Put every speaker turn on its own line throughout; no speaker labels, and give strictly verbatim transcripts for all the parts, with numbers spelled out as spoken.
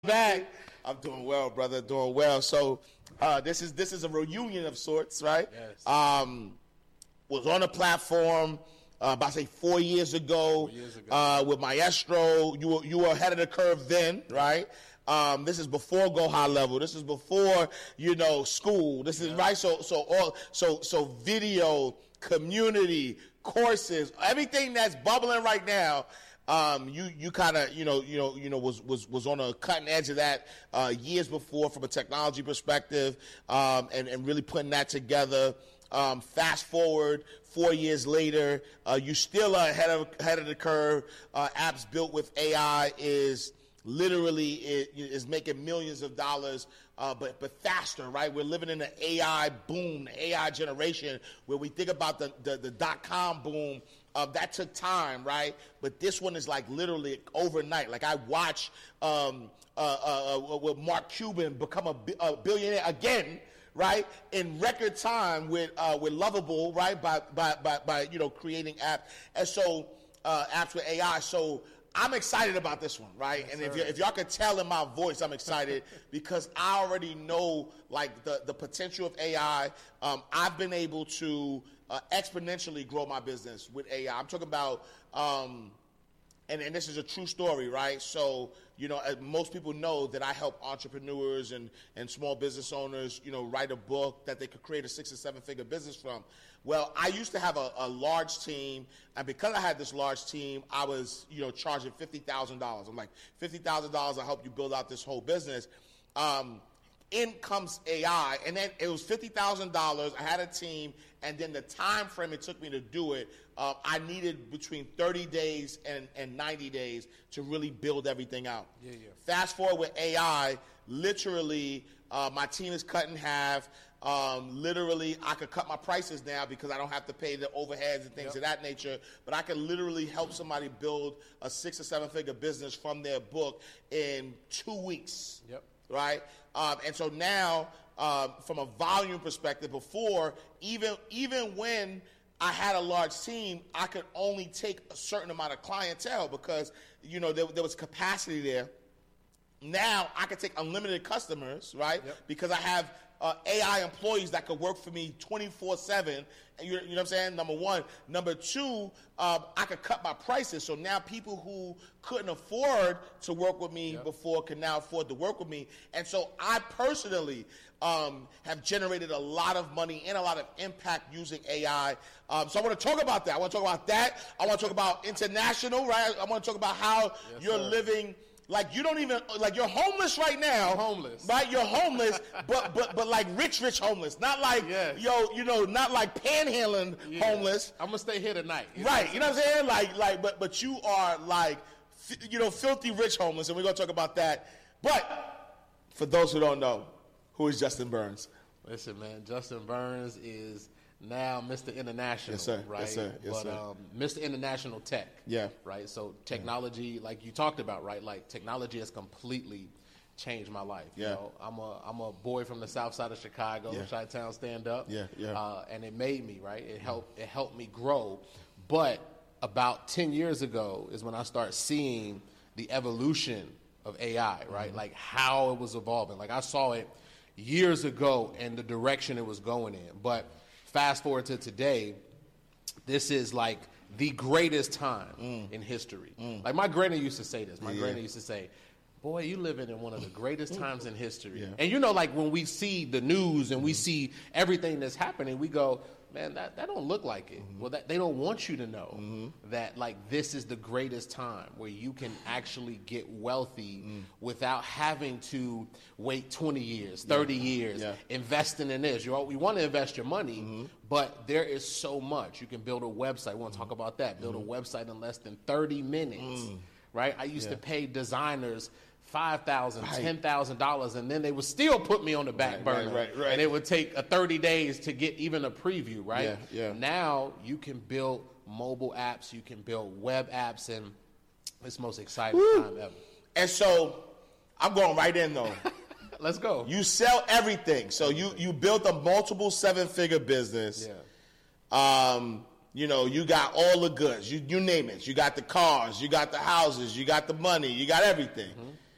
Back. I'm doing well, brother. Doing well. So uh, this is this is a reunion of sorts, right?
Yes.
Um, was on a platform uh, about say four years ago,
Four years ago.
Uh, with Maestro. You were you were ahead of the curve then, right? Um, this is before Go High Level. This is before you know school. This is
Yeah.
right. So so all so so video, community, courses, everything that's bubbling right now. Um, you you kind of you know you know you know was was was on a cutting edge of that uh, years before from a technology perspective, um, and and really putting that together. Um, fast forward four years later, uh, you still are ahead of ahead of the curve. Uh, apps built with A I is literally it is making millions of dollars, uh, but but faster, right? We're living in an A I boom, A I generation where we think about the the, the dot com boom. Uh, that took time, right? But this one is like literally overnight. Like I watched um, uh, uh, uh, with Mark Cuban become a, bi- a billionaire again, right? In record time with uh, with Lovable, right? By by by, by you know creating apps, and so uh, apps with A I. So I'm excited about this one, right?
Yes,
and if,
sir.
you, if y'all could tell in my voice, I'm excited because I already know like the, the potential of A I. Um, I've been able to uh, exponentially grow my business with A I. I'm talking about, um, and, and this is a true story, right? So, you know, uh, most people know that I help entrepreneurs and, and small business owners, you know, write a book that they could create a six or seven figure business from. Well, I used to have a, a large team, and because I had this large team, I was, you know, charging fifty thousand dollars. I'm like, fifty thousand dollars, I'll help you build out this whole business. Um, in comes A I, and then it was fifty thousand dollars. I had a team, and then the time frame it took me to do it, uh, I needed between thirty days and, and ninety days to really build everything out.
Yeah, yeah.
Fast forward with A I, literally, uh, my team is cut in half. Um, literally, I could cut my prices now because I don't have to pay the overheads and things
Yep.
of that nature. But I could literally help somebody build a six or seven figure business from their book in two weeks.
Yep.
Right? Um, and so now, um, from a volume perspective, before, even even when I had a large team, I could only take a certain amount of clientele because, you know, there, there was capacity there. Now I can take unlimited customers, right?
Yep.
Because I have uh, A I employees that could work for me twenty-four seven. You, you know what I'm saying? Number one. Number two, um, I could cut my prices. So now people who couldn't afford to work with me
Yep.
before can now afford to work with me. And so I personally um, have generated a lot of money and a lot of impact using A I. Um, so I want to talk about that. I want to talk about that. I want to talk about international, right? I want to talk about how
Yes,
you're
sir.
living. Like you don't even like you're homeless right now.
I'm homeless.
Right? You're homeless, but but but like rich, rich homeless. Not like
Yes.
yo, you know, not like panhandling
Yeah.
homeless.
I'm gonna stay here tonight. You
Right.
know?
You know what I'm saying? Like like but but you are like fi- you know, filthy rich homeless, and we're gonna talk about that. But for those who don't know, who is Justin Burns?
Listen, man, Justin Burns is now Mister International,
Yes, sir.
right?
Yes, sir. Yes,
but
sir.
Um, Mister International Tech,
Yeah.
right? So technology, like you talked about, right? Like technology has completely changed my life.
Yeah.
You know, I'm a I'm a boy from the South Side of Chicago,
Yeah.
Chi-Town stand up.
Yeah, yeah.
Uh, and it made me, right? It helped it helped me grow. But about ten years ago is when I started seeing the evolution of A I, right?
Mm-hmm.
Like how it was evolving. Like I saw it years ago and the direction it was going in. But fast forward to today, this is like the greatest time in history. Like my granny used to say this. My
Mm. Yeah.
granny used to say, boy, you living in one of the greatest times in history.
Yeah.
And you know, like when we see the news and we see everything that's happening, we go, man, that, that don't look like it. Well, that, they don't want you to know that like this is the greatest time where you can actually get wealthy without having to wait twenty years, thirty years,
Yeah.
investing in this. You all, we want to invest your money, but there is so much. You can build a website. We want to talk about that. Build a website in less than thirty minutes, right? I used
Yeah.
to pay designers five thousand dollars,
Right.
ten thousand dollars, and then they would still put me on the back
Right,
burner.
right, right, right.
And it would take a thirty days to get even a preview, right?
Yeah, yeah.
Now you can build mobile apps, you can build web apps, and it's the most exciting time ever.
And so I'm going right in though.
Let's go.
You sell everything. So you you built a multiple seven figure business.
yeah.
Um, you know, you got all the goods. You you name it. You got the cars, you got the houses, you got the money, you got everything.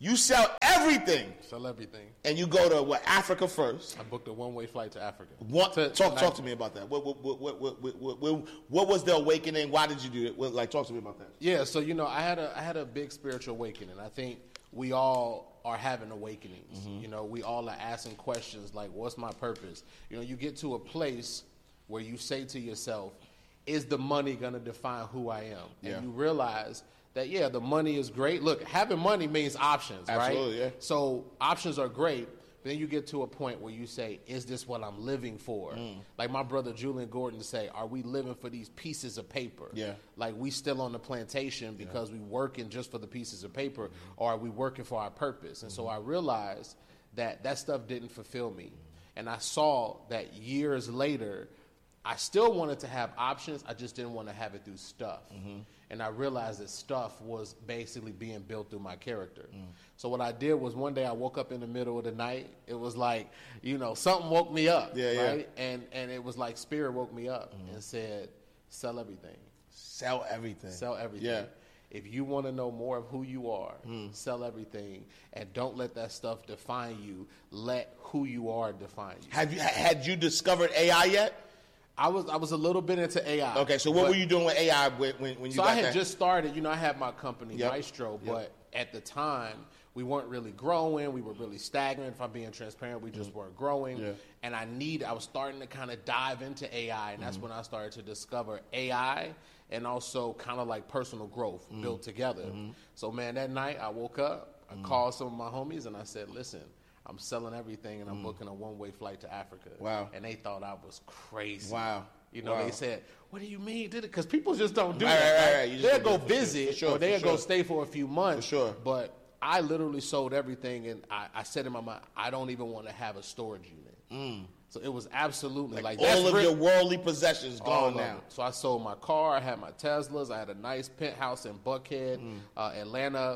You sell everything.
Sell everything.
And you go to, what, Africa first?
I booked a one-way flight to Africa.
What,
to,
talk,
to
talk to me about that. What, what, what, what, what, what, what, what was the awakening? Why did you do it? What, like, talk to me about that.
Yeah, so, you know, I had a I had a big spiritual awakening. I think we all are having awakenings. Mm-hmm. You know, we all are asking questions like, what's my purpose? You know, you get to a place where you say to yourself, is the money going to define who I am?
Yeah.
And you realize that, yeah, the money is great. Look, having money means options,
Absolutely,
right?
Yeah.
So options are great. But then you get to a point where you say, is this what I'm living for? Mm. Like my brother Julian Gordon say, are we living for these pieces of paper?
Yeah.
Like we still on the plantation because yeah. we working just for the pieces of paper, mm-hmm. or are we working for our purpose? And mm-hmm. so I realized that that stuff didn't fulfill me. And I saw that years later, I still wanted to have options. I just didn't want to have it through stuff. Mm-hmm. And I realized that stuff was basically being built through my character. Mm. So what I did was one day I woke up in the middle of the night. It was like, you know, something woke me up,
yeah,
right?
Yeah.
And and it was like spirit woke me up mm. and said, sell everything.
Sell everything.
Sell everything.
Yeah.
If you want to know more of who you are,
mm.
sell everything, and don't let that stuff define you. Let who you are define you.
Have you had you discovered A I yet?
I was I was a little bit into A I.
Okay, so what were you doing with A I when, when you
so
got
I had
that?
just started. You know, I had my company,
yep.
Maestro,
yep.
but at the time, we weren't really growing. We were really stagnant. If I'm being transparent, we just mm. weren't growing.
Yeah.
And I need. I was starting to kind of dive into A I, and that's mm. when I started to discover A I and also kind of like personal growth mm. built together. Mm-hmm. So, man, that night I woke up, I mm. called some of my homies, and I said, listen, I'm selling everything, and I'm mm. booking a one-way flight to Africa.
Wow.
And they thought I was crazy.
Wow.
You know,
wow.
they said, what do you mean? Did it? Because people just don't do
right,
that.
Right,
right?
right. You
They'll go visit,
for sure,
or they'll
for sure.
go stay for a few months.
For sure.
But I literally sold everything, and I, I said in my mind, I don't even want to have a storage unit.
Mm.
So it was absolutely like,
like
that's
all of
rich.
your worldly possessions gone now.
So I sold my car. I had my Teslas. I had a nice penthouse in Buckhead, mm. uh, Atlanta.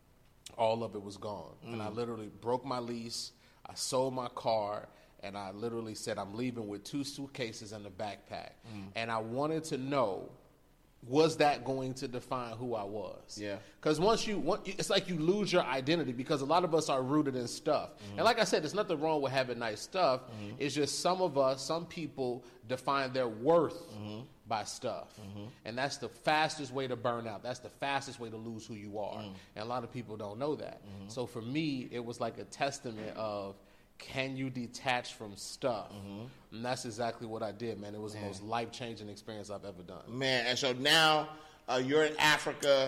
All of it was gone. Mm. And I literally broke my lease. I sold my car. And I literally said, I'm leaving with two suitcases and a backpack. Mm. And I wanted to know, was that going to define who I was?
Yeah.
Because once you, want, it's like you lose your identity because a lot of us are rooted in stuff. Mm-hmm. And like I said, there's nothing wrong with having nice stuff. Mm-hmm. It's just some of us, some people define their worth mm-hmm. by stuff. Mm-hmm. And that's the fastest way to burn out. That's the fastest way to lose who you are. Mm. And a lot of people don't know that. Mm-hmm. So for me, it was like a testament of, can you detach from stuff? Mm-hmm. And that's exactly what I did, man. It was man. the most life-changing experience I've ever done.
Man, and so now uh, you're in Africa.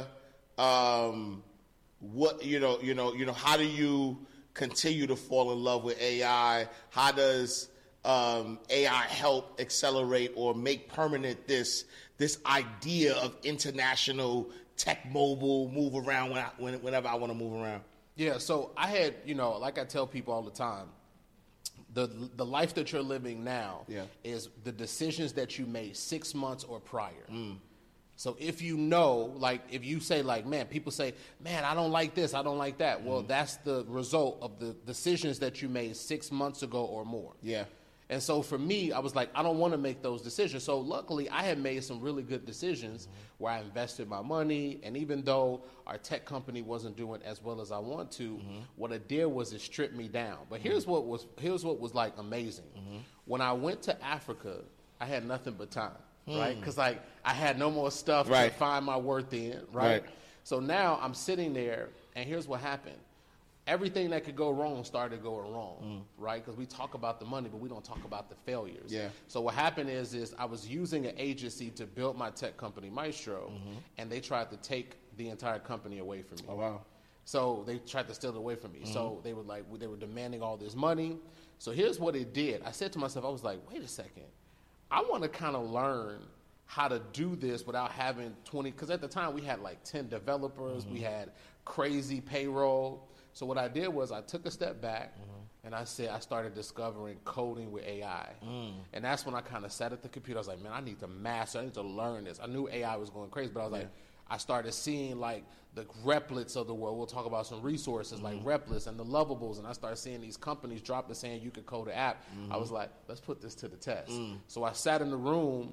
Um, what you know, you know, you know. How do you continue to fall in love with A I? How does um, A I help accelerate or make permanent this this idea of international tech mobile move around when I, when, whenever I want to move around?
Yeah, so I had, you know, like I tell people all the time, the the life that you're living now
yeah.
is the decisions that you made six months or prior. Mm. So if you know, like if you say like, man, people say, man, I don't like this, I don't like that. Well, mm. that's the result of the decisions that you made six months ago or more.
Yeah.
And so for me, I was like, I don't want to make those decisions. So luckily, I had made some really good decisions mm-hmm. where I invested my money. And even though our tech company wasn't doing as well as I want to, mm-hmm. what it did was it stripped me down. But here's mm-hmm. what was here's what was like amazing. Mm-hmm. When I went to Africa, I had nothing but time, mm. right? Because like I had no more stuff
right.
to find my worth in, right?
right?
So now I'm sitting there, and here's what happened. Everything that could go wrong started going wrong, mm. right? Because we talk about the money, but we don't talk about the failures.
Yeah.
So what happened is, is I was using an agency to build my tech company, Maestro, mm-hmm. and they tried to take the entire company away from me.
Oh, wow.
So they tried to steal it away from me. Mm-hmm. So they were like, they were demanding all this money. So here's what it did. I said to myself, I was like, wait a second. I want to kind of learn how to do this without having twenty, because at the time we had like ten developers, mm-hmm. we had crazy payroll. So what I did was I took a step back, mm-hmm. and I said I started discovering coding with A I. Mm. And that's when I kind of sat at the computer. I was like, man, I need to master, I need to learn this. I knew A I was going crazy, but I was yeah. like, I started seeing like the Replits of the world. We'll talk about some resources mm-hmm. like Replits and the Lovables, and I started seeing these companies dropping saying you could code an app. Mm-hmm. I was like, let's put this to the test. Mm. So I sat in the room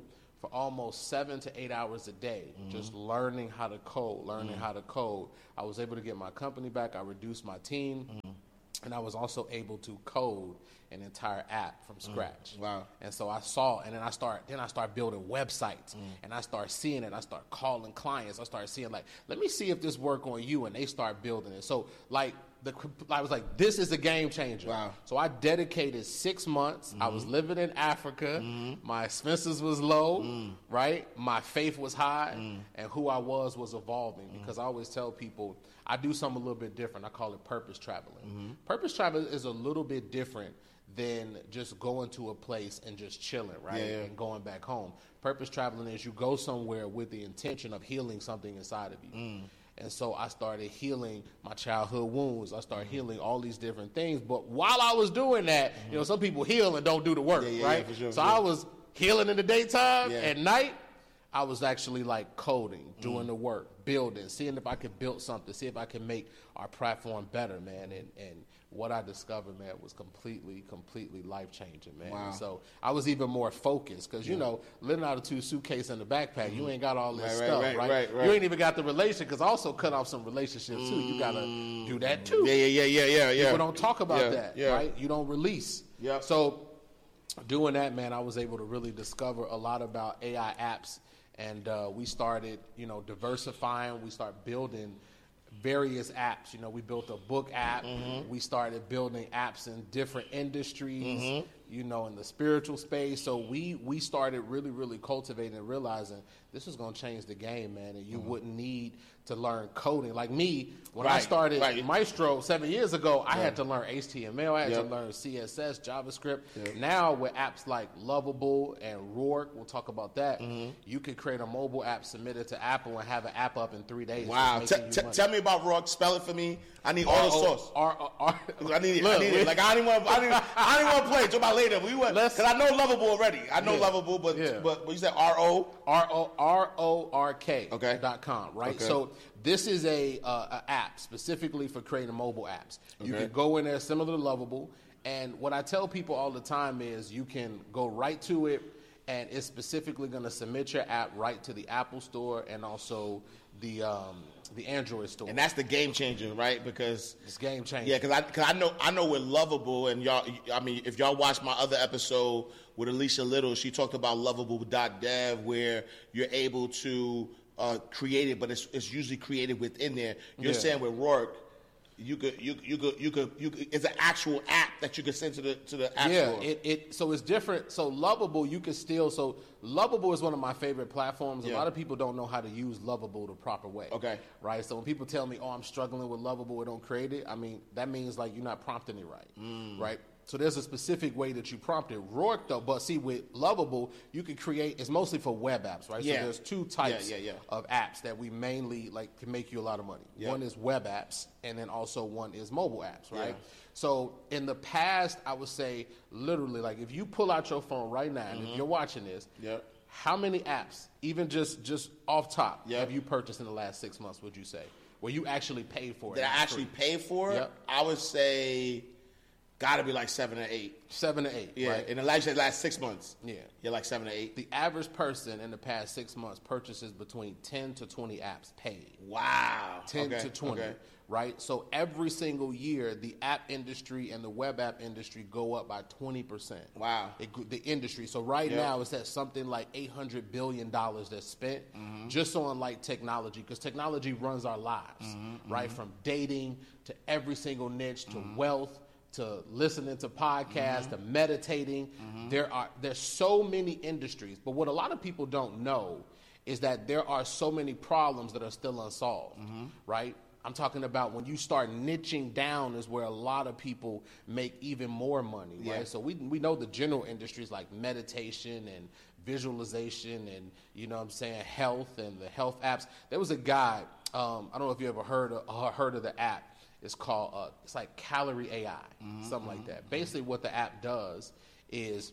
for almost seven to eight hours a day, mm-hmm. just learning how to code, learning mm-hmm. how to code. I was able to get my company back. I reduced my team. Mm-hmm. And I was also able to code an entire app from scratch.
Mm, wow.
And so I saw, and then I start, then I start building websites, mm. and I start seeing it. I start calling clients. I start seeing, like, let me see if this work on you, and they start building it. So, like, the, I was like, this is a game changer.
Wow.
So I dedicated six months. Mm-hmm. I was living in Africa. Mm-hmm. My expenses was low, mm. right? My faith was high, mm. and who I was was evolving. Mm. Because I always tell people, I do something a little bit different. I call it purpose traveling. Mm-hmm. Purpose traveling is a little bit different than just going to a place and just chilling, right?
Yeah, yeah.
And going back home. Purpose traveling is you go somewhere with the intention of healing something inside of you. Mm. And so I started healing my childhood wounds. I started mm-hmm. healing all these different things. But while I was doing that, mm-hmm. you know, some people heal and don't do the work,
yeah, yeah,
right?
Yeah, for sure,
so
for sure.
I was healing in the daytime.
Yeah.
At night, I was actually like coding, doing
mm-hmm.
the work, building, seeing if I could build something, see if I could make our platform better, man. And and what I discovered, man, was completely, completely life-changing, man.
Wow.
And so I was even more focused because, you yeah. know, living out of two suitcases in the backpack, mm-hmm. you ain't got all this
right,
stuff,
right,
right,
right, right?
You ain't even got the relation because I also cut off some relationships, too. You got to do that, too.
Yeah, yeah, yeah, yeah, yeah.
People don't talk about
yeah,
that,
yeah.
right? You don't release.
Yeah.
So doing that, man, I was able to really discover a lot about A I apps. And uh, we started, you know, diversifying. We started building various apps. You know, we built a book app. Mm-hmm. We started building apps in different industries, mm-hmm. you know, in the spiritual space. So we we started really, really cultivating and realizing this was going to change the game, man. And you mm-hmm. wouldn't need to learn coding. Like me, when
right.
I started
right.
Maestro seven years ago, I
yeah.
had to learn H T M L. I had
yep.
to learn C S S, JavaScript.
Yep.
Now with apps like Lovable and Roark, we'll talk about that, mm-hmm. you can create a mobile app, submit it to Apple, and have an app up in three days.
Wow. T- t- tell me about Roark. Spell it for me. I need all the source.
R- R-
I need it. Look, I need it. Like, I don't want I I didn't want to play. Talk about later. We went, because I know Lovable already. I know
yeah.
Lovable, but,
yeah.
but but you said R O?
R O R O R K
okay.
dot com, right?
Okay.
So this is a, uh, a app specifically for creating mobile apps. Okay. You can go in there similar to Lovable, and what I tell people all the time is you can go right to it, and it's specifically going to submit your app right to the Apple Store and also the um, the Android store.
And that's the game changer, right? Because
it's game changer.
Yeah, because I, cause I know I know with Lovable, and y'all, I mean, if y'all watch my other episode with Alicia Little, she talked about lovable dot dev, where you're able to uh, create it, but it's it's usually created within there. You're
yeah.
saying with Roark, you could you you could you could you could, it's an actual app that you could send to the to the app
yeah,
store.
it it so it's different. So Lovable, you can still so Lovable is one of my favorite platforms.
Yeah.
A lot of people don't know how to use Lovable the proper way.
Okay.
Right. So when people tell me, "Oh, I'm struggling with Lovable, I don't create it," I mean that means like you're not prompting it right. Mm. Right. So there's a specific way that you prompt it. Roark, though, but see, with Lovable, you can create, it's mostly for web apps, right?
Yeah.
So there's two types
yeah, yeah, yeah.
of apps that we mainly, like, can make you a lot of money.
Yeah.
One is web apps, and then also one is mobile apps, right?
Yeah.
So in the past, I would say, literally, like, if you pull out your phone right now, and mm-hmm. if you're watching this,
yeah.
how many apps, even just, just off top,
yeah.
have you purchased in the last six months, would you say? Where you actually paid for it?
That I actually paid for it?
Yep.
I would say... Got to be like seven or eight.
Seven or eight,
yeah.
right?
In the last, last six months.
Yeah.
You're like seven or eight.
The average person in the past six months purchases between ten to twenty apps paid.
Wow.
ten
okay.
to twenty,
okay.
right? So every single year, the app industry and the web app industry go up by twenty percent.
Wow.
It, the industry. So right yep. now, it's at something like eight hundred billion dollars that's spent mm-hmm. just on like technology, because technology runs our lives, mm-hmm. right? Mm-hmm. From dating to every single niche to mm-hmm. wealth, to listening to podcasts, mm-hmm. to meditating. Mm-hmm. There are there's so many industries. But what a lot of people don't know is that there are so many problems that are still unsolved, mm-hmm. right? I'm talking about when you start niching down is where a lot of people make even more money, right?
Yeah.
So we we know the general industries like meditation and visualization and, you know what I'm saying, health and the health apps. There was a guy, um, I don't know if you ever heard of, uh, heard of the app. It's called, uh, it's like Calorie A I, mm-hmm, something like that. Basically what the app does is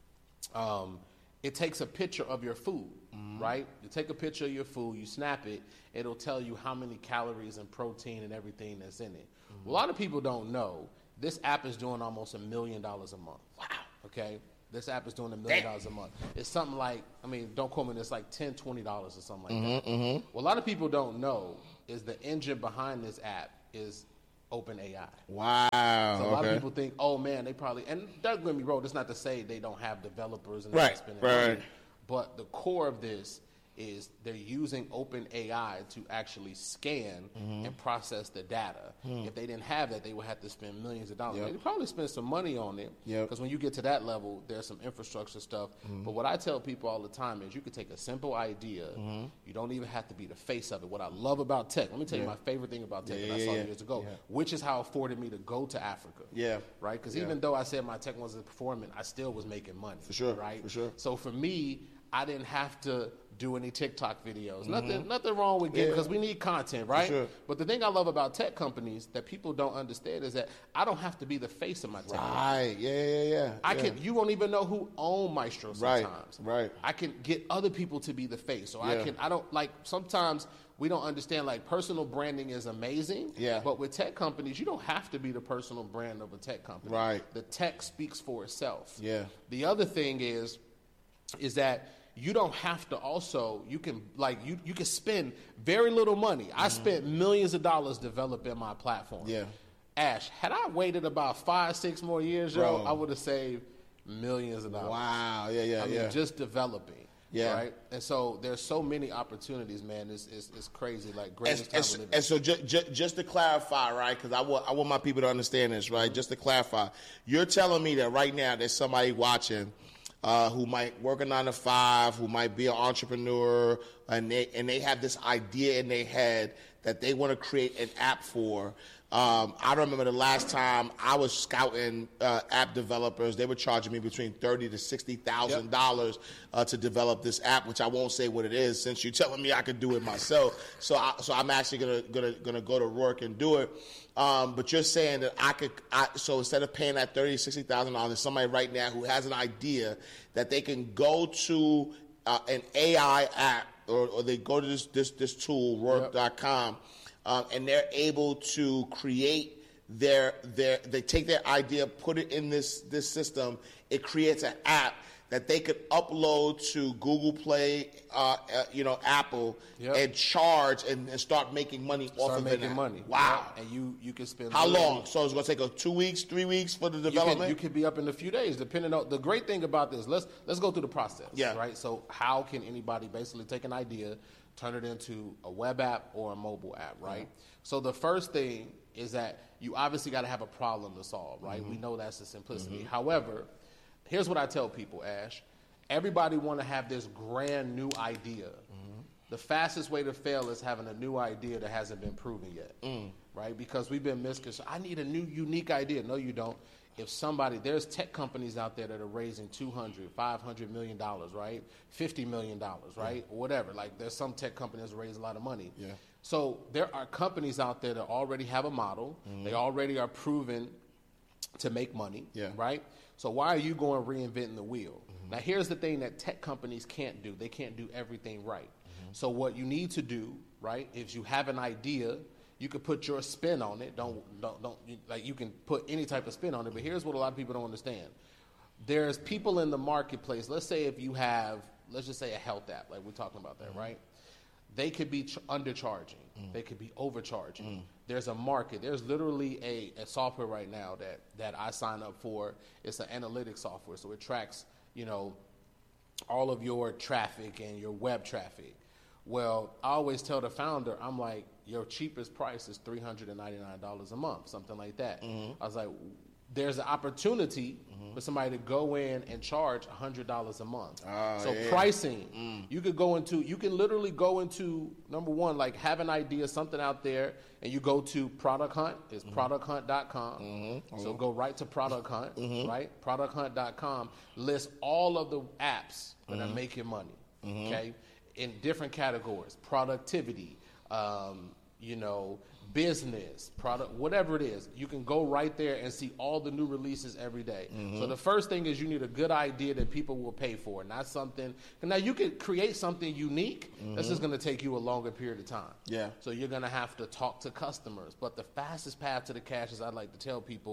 um, it takes a picture of your food, mm-hmm. right? You take a picture of your food, you snap it, it'll tell you how many calories and protein and everything that's in it. Mm-hmm. A lot of people don't know, this app is doing almost a million dollars a month. Wow. Okay? This app is doing a million dollars a month. It's something like, I mean, don't quote me, it's like ten dollars, twenty dollars or something like mm-hmm, that. Mm-hmm. What a lot of people don't know is the engine behind this app is OpenAI.
Wow.
So a
okay.
lot of people think, oh man, they probably, and don't get me wrong, that's not to say they don't have developers and
right,
spending
right.
money, but the core of this is they're using OpenAI to actually scan mm-hmm. and process the data. Mm. If they didn't have that, they would have to spend millions of dollars. Yep. They'd probably spend some money on it because yep. when you get to that level, there's some infrastructure stuff. Mm-hmm. But what I tell people all the time is you could take a simple idea. Mm-hmm. You don't even have to be the face of it. What I love about tech, let me tell yeah. you my favorite thing about tech yeah, that I saw yeah. years ago, yeah. which is how it afforded me to go to Africa.
Yeah.
Right? Because
yeah.
even though I said my tech wasn't performing, I still was making money.
For sure.
Right?
For sure.
So for me, I didn't have to do any TikTok videos. Mm-hmm. Nothing nothing wrong with getting, because yeah. we need content, right?
Sure.
But the thing I love about tech companies that people don't understand is that I don't have to be the face of my tech company.
Right, yeah, yeah, yeah.
I
yeah.
can, you won't even know who own Maestro sometimes.
Right, right.
I can get other people to be the face. So
yeah.
I can, I don't, like, sometimes we don't understand, like, personal branding is amazing.
Yeah.
But with tech companies, you don't have to be the personal brand of a tech company.
Right.
The tech speaks for itself.
Yeah.
The other thing is, is that you don't have to also, you can, like, you, you can spend very little money. Mm-hmm. I spent millions of dollars developing my platform.
Yeah.
Ash, had I waited about five, six more years,
Bro.
yo, I would have saved millions of dollars.
Wow. Yeah, yeah,
I mean,
yeah.
just developing.
Yeah.
Right? And so there's so many opportunities, man. It's, it's, it's crazy. Like, greatest
and,
time
and,
living.
and so ju- ju- just to clarify, right, because I want, I want my people to understand this, right? Mm-hmm. Just to clarify, you're telling me that right now there's somebody watching Uh, who might work a nine to five, who might be an entrepreneur, and they and they have this idea in their head that they want to create an app for. Um, I remember the last time I was scouting uh, app developers, they were charging me between thirty to sixty thousand dollars uh, to develop this app, which I won't say what it is since you're telling me I could do it myself. So, I, so I'm actually gonna gonna gonna go to work and do it. Um, but you're saying that I could, I, so instead of paying that thirty, sixty thousand dollars, there's somebody right now who has an idea that they can go to uh, an A I app, or, or they go to this this this tool, work dot com, um, and they're able to create their their. They take their idea, put it in this this system. It creates an app that they could upload to Google Play, uh, uh, you know, Apple, yep. and charge and, and start making money
start
off of
making
it.
money.
Wow!
Yep. And you you can spend
how long? Money. So it's going to take a two weeks, three weeks for the development.
You, can, you could be up in a few days, depending on the great thing about this. Let's let's go through the process.
Yeah.
Right. So how can anybody basically take an idea, turn it into a web app or a mobile app? Right. Mm-hmm. So the first thing is that you obviously got to have a problem to solve. Right. Mm-hmm. We know that's the simplicity. Mm-hmm. However, here's what I tell people, Ash. Everybody want to have this grand new idea. Mm-hmm. The fastest way to fail is having a new idea that hasn't been proven yet, mm. right? Because we've been misconceived. I need a new, unique idea. No, you don't. If somebody, there's tech companies out there that are raising two hundred, five hundred million dollars, right? fifty million dollars, right? Mm. Or whatever. Like, there's some tech companies that raise a lot of money.
Yeah.
So there are companies out there that already have a model. Mm. They already are proven to make money,
yeah.
right? So why are you going reinventing the wheel? Now, here's the thing that tech companies can't do. They can't do everything right. Mm-hmm. So what you need to do, right, is you have an idea, you can put your spin on it. Don't, don't, don't, like, you can put any type of spin on it. But here's what a lot of people don't understand. There's people in the marketplace. Let's say if you have, let's just say a health app, like we're talking about that, mm-hmm. right? They could be ch- undercharging. Mm. They could be overcharging. Mm. There's a market. There's literally a, a software right now that, that I sign up for. It's an analytics software, so it tracks, you know, all of your traffic and your web traffic. Well, I always tell the founder, I'm like, your cheapest price is three hundred ninety-nine dollars a month, something like that. Mm-hmm. I was like, there's an opportunity mm-hmm. for somebody to go in and charge one hundred dollars a month. Oh, so yeah. pricing, mm. you could go into, you can literally go into, number one, like have an idea, something out there, and you go to Product Hunt. It's mm-hmm. product hunt dot com. Mm-hmm. So go right to Product Hunt, mm-hmm. right? product hunt dot com. List all of the apps that mm-hmm. are making money, mm-hmm. okay, in different categories. Productivity, um, you know, business, product, whatever it is, you can go right there and see all the new releases every day. Mm-hmm. So the first thing is you need a good idea that people will pay for, not something. Now you can create something unique. Mm-hmm. That's just going to take you a longer period of time.
Yeah.
So you're going to have to talk to customers. But the fastest path to the cash, as I like to tell people,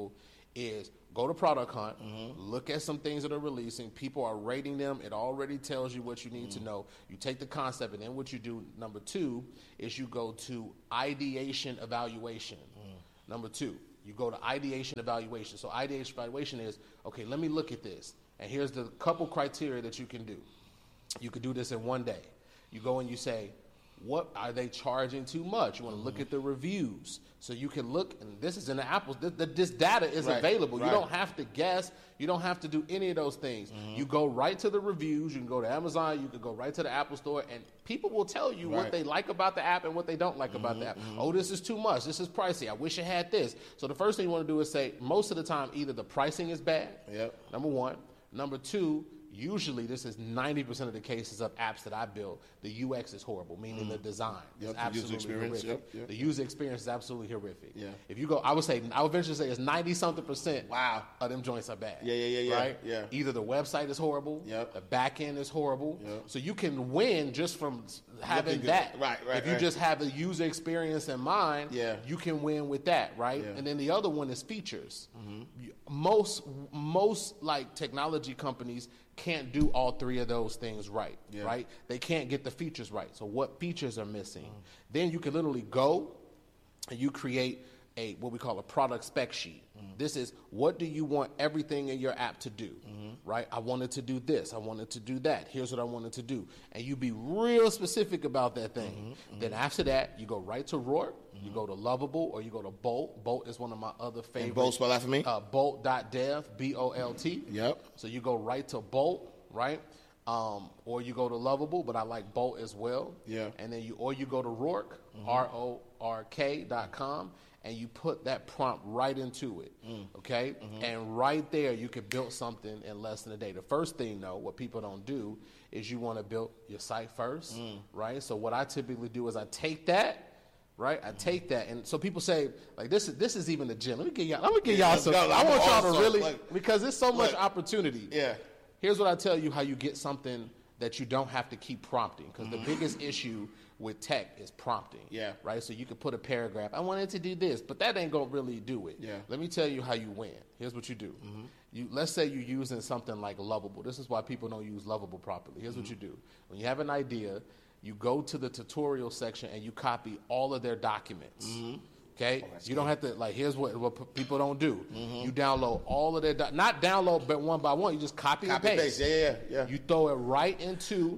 is go to Product Hunt, mm-hmm. look at some things that are releasing. People are rating them. It already tells you what you need mm-hmm. to know. You take the concept, and then what you do, number two, is you go to ideation evaluation. Mm. Number two, you go to ideation evaluation. So ideation evaluation is, okay, let me look at this. And here's the couple criteria that you can do. You could do this in one day. You go and you say, what are they charging too much? You want to look at the reviews. So you can look, and this is in the Apple, this, this data is right, available. Right. You don't have to guess. You don't have to do any of those things. Mm-hmm. You go right to the reviews. You can go to Amazon. You can go right to the Apple Store, and people will tell you right. what they like about the app and what they don't like mm-hmm, about the app. Mm-hmm. Oh, this is too much. This is pricey. I wish it had this. So the first thing you want to do is say, most of the time, either the pricing is bad, yep. number one. Number two, usually this is ninety percent of the cases of apps that I build, the U X is horrible, meaning mm. the design is yep, absolutely horrific. Yep, yep. The user experience is absolutely horrific. Yeah. If you go, I would say, I would venture to say it's ninety-something percent wow. of them joints are bad.
Yeah, yeah, yeah, yeah.
Right?
Yeah.
Either the website is horrible, yep. the back end is horrible. Yep. So you can win just from having Looking that.
Right, right,
If you
right.
just have the user experience in mind, yeah. you can win with that, right? Yeah. And then the other one is features. Mm-hmm. Most, most like technology companies can't do all three of those things right, yeah. right? They can't get the features right. So what features are missing? Mm. Then you can literally go and you create a what we call a product spec sheet. Mm. This is what do you want everything in your app to do, mm-hmm. right? I wanted to do this. I wanted to do that. Here's what I wanted to do. And you be real specific about that thing. Mm-hmm. Mm-hmm. Then after that, you go right to Rourke. Mm-hmm. You go to Lovable, or you go to Bolt. Bolt is one of my other favorites.
And Bolt, spell that for me.
Uh, Bolt dot dev, B O L T.
Yep.
So you go right to Bolt, right? Um, or you go to Lovable, but I like Bolt as well.
Yeah.
And then you, or you go to Rourke, mm-hmm. R O R K dot com, and you put that prompt right into it, mm. okay? Mm-hmm. And right there, you can build something in less than a day. The first thing, though, what people don't do is you want to build your site first, mm. right? So what I typically do is I take that, right? I take that, and so people say, like, this is this is even the gym. Let me get y'all. Let me get y'all some. I want y'all to really, like, because there's so much like, opportunity.
Yeah.
Here's what I tell you: how you get something that you don't have to keep prompting. Because mm-hmm. the biggest issue with tech is prompting.
Yeah.
Right. So you can put a paragraph. I wanted to do this, but that ain't gonna really do it.
Yeah.
Let me tell you how you win. Here's what you do. Mm-hmm. You let's say you're using something like Lovable. This is why people don't use Lovable properly. Here's mm-hmm. what you do: when you have an idea, you go to the tutorial section and you copy all of their documents. Mm-hmm. Okay, oh, you don't have to, like, here's what, what people don't do. Mm-hmm. You download all of their, do- not download but one by one, you just copy, copy and paste.
paste. Yeah, yeah, yeah.
You throw it right into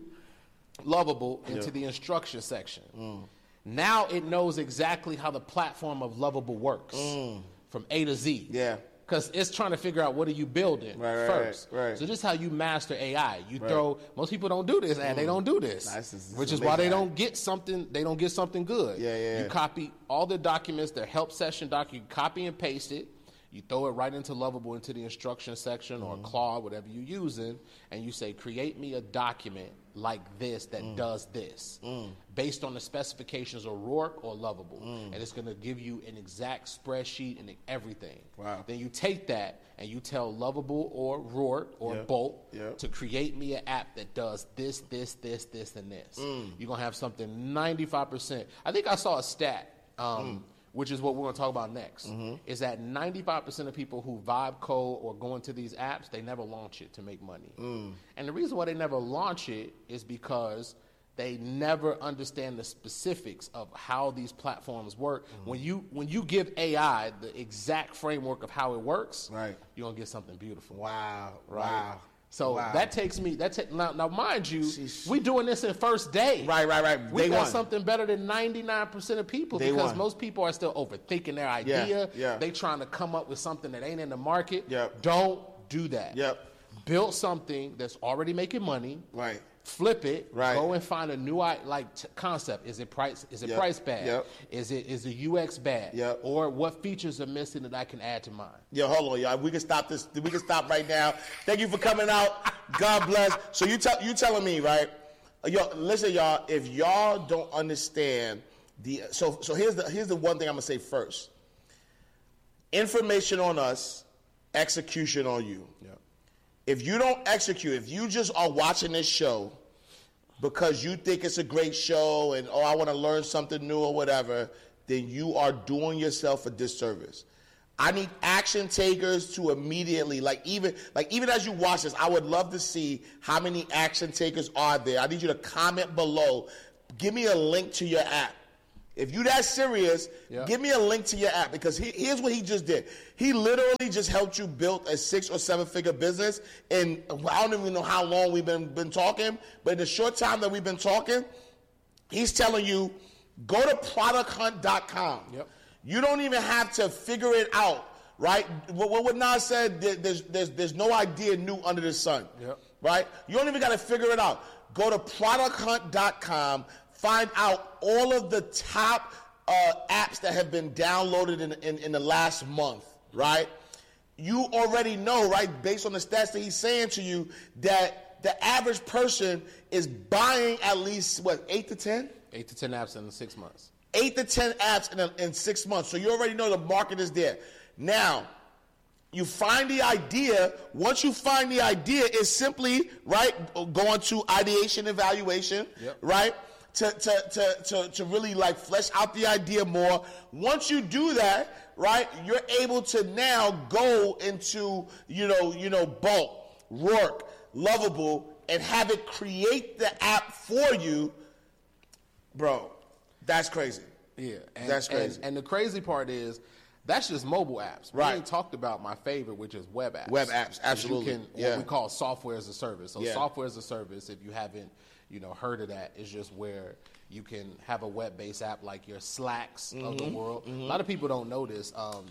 Lovable, into yeah. the instruction section. Mm. Now it knows exactly how the platform of Lovable works mm. from A to Z.
Yeah.
Because it's trying to figure out what are you building
right,
first.
Right, right.
So this is how you master A I. You
right.
throw, most people don't do this, and mm. they don't do this,
nice. this is
which is why they don't get something, they don't get something good.
Yeah, yeah,
you
yeah.
copy all the documents, their help session doc, you copy and paste it, you throw it right into Lovable, into the instruction section mm. or Claude, whatever you're using, and you say, create me a document like this that mm. does this mm. based on the specifications of Rourke or Lovable. Mm. And it's going to give you an exact spreadsheet and everything.
Wow.
Then you take that and you tell Lovable or Rourke or
yep.
Bolt
yep.
to create me an app that does this, this, this, this, and this.
Mm.
You're going to have something ninety-five percent. I think I saw a stat, um, mm. which is what we're going to talk about next, mm-hmm. is that ninety-five percent of people who vibe code or go into these apps, they never launch it to make money. Mm. And the reason why they never launch it is because they never understand the specifics of how these platforms work. Mm-hmm. When you when you give A I the exact framework of how it works,
right.
you're going to get something beautiful.
Wow.
Right?
Wow.
So
wow.
that takes me, that ta- now, now, mind you,
Sheesh.
we doing this in first day.
Right, right, right.
We
Day
got
one.
something better than ninety-nine percent of people
Day
because
one.
most people are still overthinking their idea.
Yeah, yeah.
They trying to come up with something that ain't in the market.
Yep.
Don't do that.
Yep.
Build something that's already making money.
Right.
Flip it.
Right.
Go and find a new like t- concept. Is it price? Is it
yep.
price bad?
Yep.
Is it is the U X bad?
Yep.
Or what features are missing that I can add to mine?
Yo, hold on, y'all. We can stop this. We can stop right now. Thank you for coming out. God bless. So you tell you telling me, right? Yo, listen, y'all. If y'all don't understand the so so here's the here's the one thing I'm gonna say first. Information on us, execution on you.
Yep.
If you don't execute, if you just are watching this show because you think it's a great show and, oh, I want to learn something new or whatever, then you are doing yourself a disservice. I need action takers to immediately, like even like even as you watch this, I would love to see how many action takers are there. I need you to comment below. Give me a link to your app. If you that serious, yeah. give me a link to your app, because he, here's what he just did. He literally just helped you build a six or seven figure business, and I don't even know how long we've been been talking, but in the short time that we've been talking, he's telling you, go to product hunt dot com.
Yep.
You don't even have to figure it out, right? What, what Nas said, there's, there's, there's no idea new under the sun,
yep.
right? You don't even got to figure it out. Go to product hunt dot com, find out all of the top uh, apps that have been downloaded in, in, in the last month, right? You already know, right, based on the stats that he's saying to you, that the average person is buying at least, what, eight to ten?
Eight to ten apps in six months.
Eight to ten apps in, a, in six months. So you already know the market is there. Now, you find the idea. Once you find the idea, it's simply, right, going to ideation evaluation,
yep.
right, to, to, to, to, to really, like, flesh out the idea more. Once you do that, right, you're able to now go into, you know, you know, Bulk, Roark, Lovable, and have it create the app for you. Bro, that's crazy.
Yeah. And,
that's crazy.
And, and the crazy part is, that's just mobile apps.
Right.
We ain't talked about my favorite, which is web apps.
Web apps, absolutely.
You can,
yeah.
what we call software as a service. So
yeah.
software as a service, if you haven't, you know, heard of that, is just where you can have a web-based app like your Slacks mm-hmm. of the world. Mm-hmm. A lot of people don't know this. Um,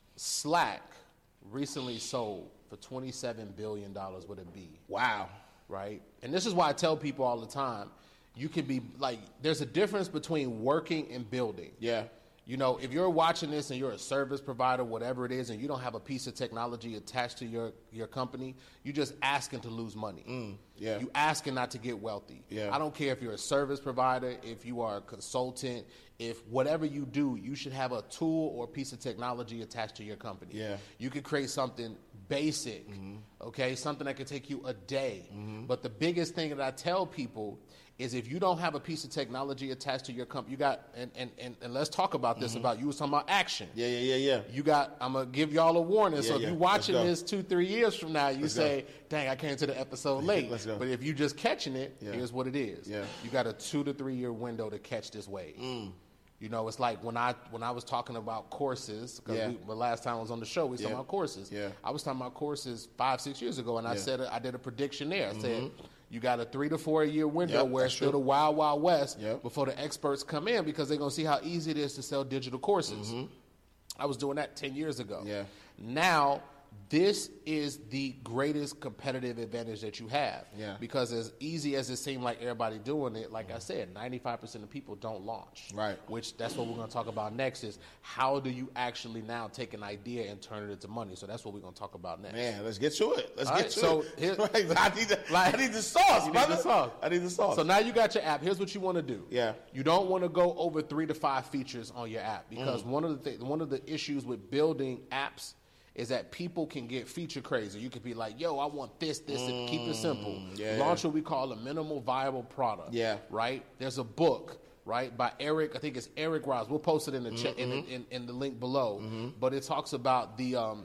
Slack recently sold for twenty-seven billion dollars with a B.
Wow.
Right? And this is why I tell people all the time, you can be, like, there's a difference between working and building.
Yeah.
You know, if you're watching this and you're a service provider, whatever it is, and you don't have a piece of technology attached to your, your company, you're just asking to lose money.
Mm, yeah.
You asking not to get wealthy.
Yeah.
I don't care if you're a service provider, if you are a consultant, if whatever you do, you should have a tool or piece of technology attached to your company.
Yeah.
You could create something basic, mm-hmm. okay, something that could take you a day. Mm-hmm. But the biggest thing that I tell people is if you don't have a piece of technology attached to your company, you got, and, and, and, and let's talk about this, mm-hmm. about, you was talking about action.
Yeah, yeah, yeah, yeah.
You got, I'm going to give y'all a warning.
Yeah,
so if
yeah.
you're watching this two, three years from now, you
Let's
say,
go.
dang, I came to the episode late.
Let's go.
But if you just catching it,
yeah.
here's what it is.
Yeah.
You got a two to three year window to catch this wave.
Mm.
You know, it's like when I when I was talking about courses, because
yeah.
the last time I was on the show, we was
yeah.
talking about courses.
Yeah.
I was talking about courses five, six years ago, and
yeah.
I said I did a prediction there. I
mm-hmm.
said, you got a three to four year window
yep,
where it's still the wild, wild west
yep.
before the experts come in, because they're going to see how easy it is to sell digital courses.
Mm-hmm.
I was doing that ten years ago.
Yeah.
Now, this is the greatest competitive advantage that you have.
Yeah.
Because as easy as it seemed like everybody doing it, like I said, ninety-five percent of people don't launch.
Right.
Which that's what we're going to talk about next is how do you actually now take an idea and turn it into money. So that's what we're going to talk about next.
Man, let's get to it. Let's
All
get
right,
to
so
it.
Here,
right. I, need the,
like,
I need the sauce,
you
brother.
Need the sauce.
I need the sauce.
So now you got your app. Here's what you want to do.
Yeah.
You don't want to go over three to five features on your app, because
Mm.
one of the th- one of the issues with building apps is that people can get feature crazy. You could be like, yo, I want this, this, mm, and keep it simple.
Yeah,
Launch
yeah.
what we call a minimal viable product.
Yeah.
Right? There's a book, right, by Eric, I think it's Eric Ross. We'll post it in the mm-hmm. chat, in, in, in the link below. Mm-hmm. But it talks about the um,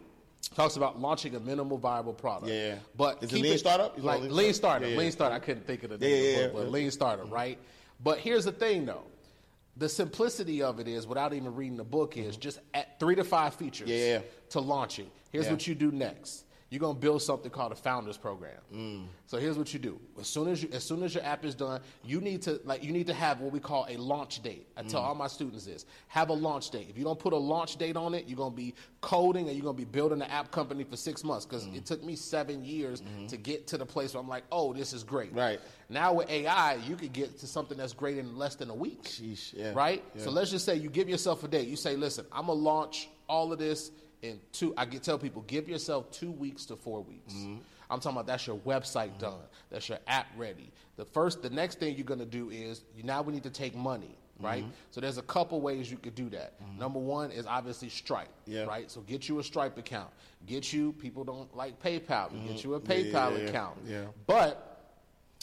talks about launching a minimal viable product.
Yeah, yeah.
But
is
keep
it lean
it,
startup?
Like
lean,
lean startup.
Yeah, yeah.
Lean startup. I couldn't think of the
Yeah,
name
yeah,
of
yeah,
the book, but
yeah.
lean startup,
Mm-hmm.
right? But here's the thing, though. The simplicity of it is, without even reading the book, is just at three to five features
Yeah, yeah.
to launch it. Here's
Yeah.
what you do next. You're gonna build something called a founders program.
Mm.
So here's what you do. As soon as you, as soon as your app is done, you need to like you need to have what we call a launch date. I tell
Mm.
all my students this: have a launch date. If you don't put a launch date on it, you're gonna be coding and you're gonna be building an app company for six months. Because
Mm.
it took me seven years
Mm-hmm.
to get to the place where I'm like, oh, this is great.
Right.
Now with A I, you could get to something that's great in less than a week.
Sheesh, yeah.
Right.
Yeah.
So let's just say you give yourself a date. You say, listen, I'm gonna launch all of this. In two, I get tell people, give yourself two weeks to four weeks. Mm-hmm. I'm talking about that's your website mm-hmm. done, that's your app ready. The first, the next thing you're gonna do is you, now we need to take money, right? Mm-hmm. So there's a couple ways you could do that. Mm-hmm. Number one is obviously Stripe,
yeah.
right? So get you a Stripe account. Get you, people don't like PayPal,
Mm-hmm.
get you a
Yeah,
PayPal
yeah, yeah,
account.
yeah.
But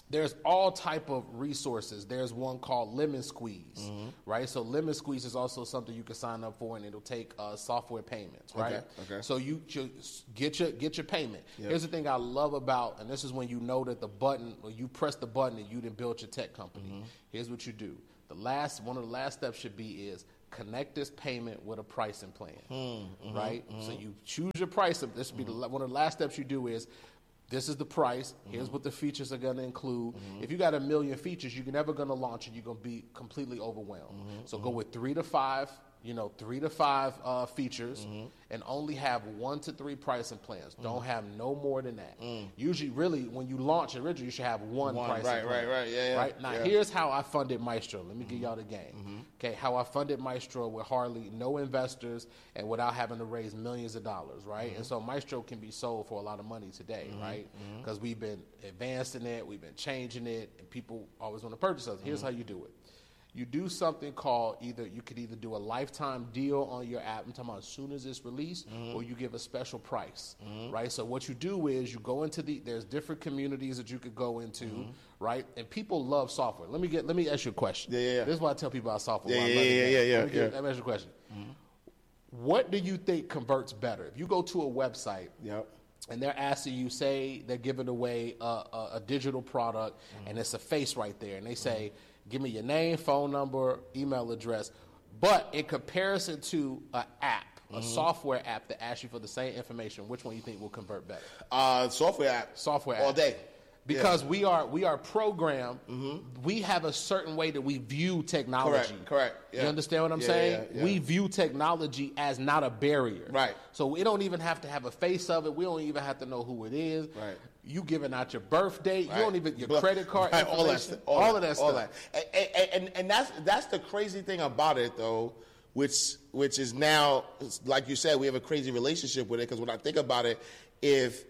there's all type of resources. There's one called Lemon Squeeze, mm-hmm. right? So Lemon Squeeze is also something you can sign up for, and it'll take uh, software payments, right?
Okay, okay.
So you should get your get your payment.
Yep.
Here's the thing I love about, and this is when you know that the button, or you press the button and you didn't build your tech company. Mm-hmm. Here's what you do. The last one of the last steps should be is connect this payment with a pricing plan, mm-hmm. right? Mm-hmm. So you choose your price. This should be mm-hmm. the, one of the last steps you do is. This is the price. Here's mm-hmm. what the features are going to include. Mm-hmm. If you got a million features, you're never going to launch and you're going to be completely overwhelmed. Mm-hmm. So mm-hmm. go with three to five, you know, three to five uh, features mm-hmm. and only have one to three pricing plans. Mm-hmm. Don't have no more than that. Mm. Usually, really, when you launch originally, you should have one, one pricing
right,
plan.
Right, right, right, yeah, yeah.
Right? Now,
yeah.
here's how I funded Maestro. Let me
mm-hmm.
give y'all the game.
Mm-hmm.
Okay, how I funded Maestro with hardly no investors and without having to raise millions of dollars, right? Mm-hmm. And so Maestro can be sold for a lot of money today, mm-hmm. right? Because mm-hmm. we've been advancing it, we've been changing it, and people always want to purchase us. Here's mm-hmm. how you do it. You do something called either, you could either do a lifetime deal on your app, I'm talking about as soon as it's released, mm-hmm. or you give a special price, mm-hmm. right? So what you do is you go into the, there's different communities that you could go into, mm-hmm. right? And people love software. Let me get, let me ask you a question.
Yeah, yeah, yeah.
This is why I tell people about software.
Yeah, yeah, yeah, yeah, yeah,
Let me, get,
yeah.
let me ask you a question. Mm-hmm. What do you think converts better? If you go to a website,
yep.
and they're asking you, say they're giving away a, a, a digital product, mm-hmm. and it's a face right there, and they say, mm-hmm. give me your name, phone number, email address. But in comparison to an app, a mm-hmm. software app that asks you for the same information, which one you think will convert better?
Uh, software app.
Software
all
app.
day.
Because
yeah.
we are we are programmed. Mm-hmm. We have a certain way that we view technology.
Correct. Correct. Yeah.
You understand what I'm
yeah,
saying?
Yeah, yeah.
We view technology as not a barrier.
Right.
So we don't even have to have a face of it. We don't even have to know who it is.
Right.
You giving out your birth date.
Right.
You don't even your
But,
credit card
right,
information.
all that, stuff, all,
all
that,
of that
all
stuff.
That. And, and, and, and that's that's the crazy thing about it, though, which which is now, like you said, we have a crazy relationship with it. Because when I think about it, if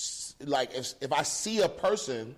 like if if I see a person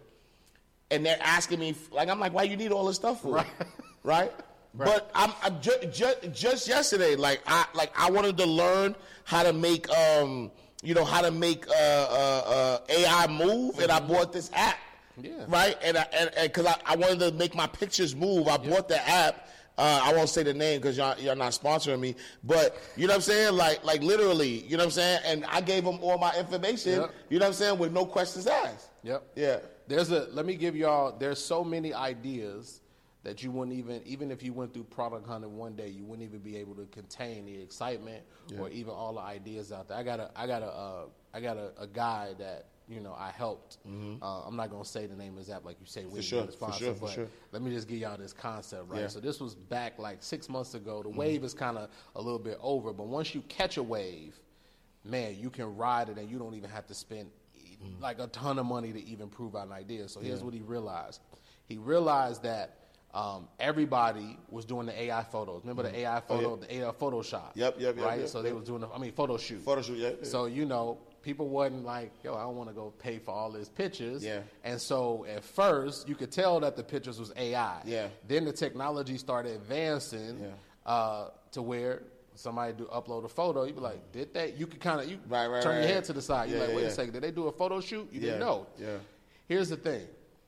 and they're asking me, like, I'm like, why you need all this stuff for?
Right.
Right? Right. But I'm, I'm ju- ju- just yesterday, like I like I wanted to learn how to make um you know how to make uh, uh, uh, A I move, and I bought this app.
Yeah.
Right. And I, and because I, I wanted to make my pictures move, I yep. bought the app. Uh, I won't say the name because y'all you're not sponsoring me, but you know what I'm saying? Like like literally, you know what I'm saying? And I gave them all my information. Yep. You know what I'm saying? With no questions asked.
Yep.
Yeah.
There's a. Let me give y'all. There's so many ideas that you wouldn't even, even if you went through Product Hunter one day, you wouldn't even be able to contain the excitement yeah. or even all the ideas out there. I got a, I got a, uh, I got a, a guy that you know I helped. Mm-hmm. Uh, I'm not gonna say the name of his app like you say. We
sure,
the sponsor,
for sure,
but
for sure.
Let me just give y'all this concept, right?
Yeah.
So this was back like six months ago. The
mm-hmm.
wave is kind of a little bit over, but once you catch a wave, man, you can ride it and you don't even have to spend mm-hmm. like a ton of money to even prove out an idea. So here's yeah. what he realized. He realized that. Um, everybody was doing the A I photos. Remember the A I photo, oh, yeah. the A I Photoshop?
Yep, yep, yep.
Right?
Yep,
so
yep.
they was doing, the, I mean, photo shoot.
Photo shoot, yeah, yeah.
So, you know, people wasn't like, yo, I don't want to go pay for all these pictures.
Yeah.
And so at first, you could tell that the pictures was A I.
Yeah.
Then the technology started advancing
yeah.
uh, to where somebody do upload a photo. You'd be like, did they? You could kind of you
right, right,
turn
right,
your
right.
head to the side. You're
yeah,
like, wait
yeah.
a second, did they do a photo shoot? You
yeah.
didn't know.
Yeah.
Here's the thing.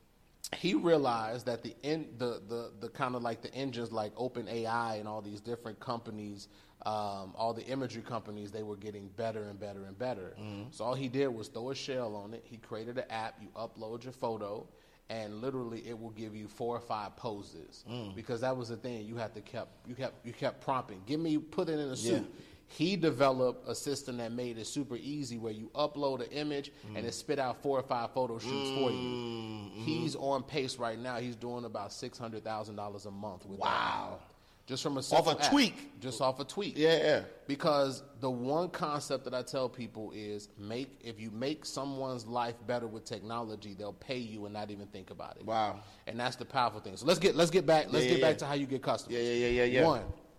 He realized that the in, the the, the kind of like the engines like OpenAI and all these different companies, um, all the imagery companies, they were getting better and better and better. Mm-hmm. So all he did was throw a shell on it. He created an app. You upload your photo, and literally it will give you four or five poses mm. because that was the thing. You had to kept you kept you kept prompting. Give me put it in a suit. Yeah. He developed a system that made it super easy where you upload an image mm. and it spit out four or five photo shoots mm. for you. Mm-hmm. He's on pace right now. He's doing about six hundred thousand dollars a month with
wow.
that. Just from a simple
off a
app.
tweak.
Just off a tweak.
Yeah, yeah.
Because the one concept that I tell people is make if you make someone's life better with technology, they'll pay you and not even think about it.
Wow.
And that's the powerful thing. So let's get let's get back let's
yeah,
get
yeah,
back
yeah.
to how you get customers.
Yeah, yeah, yeah, yeah, yeah.
One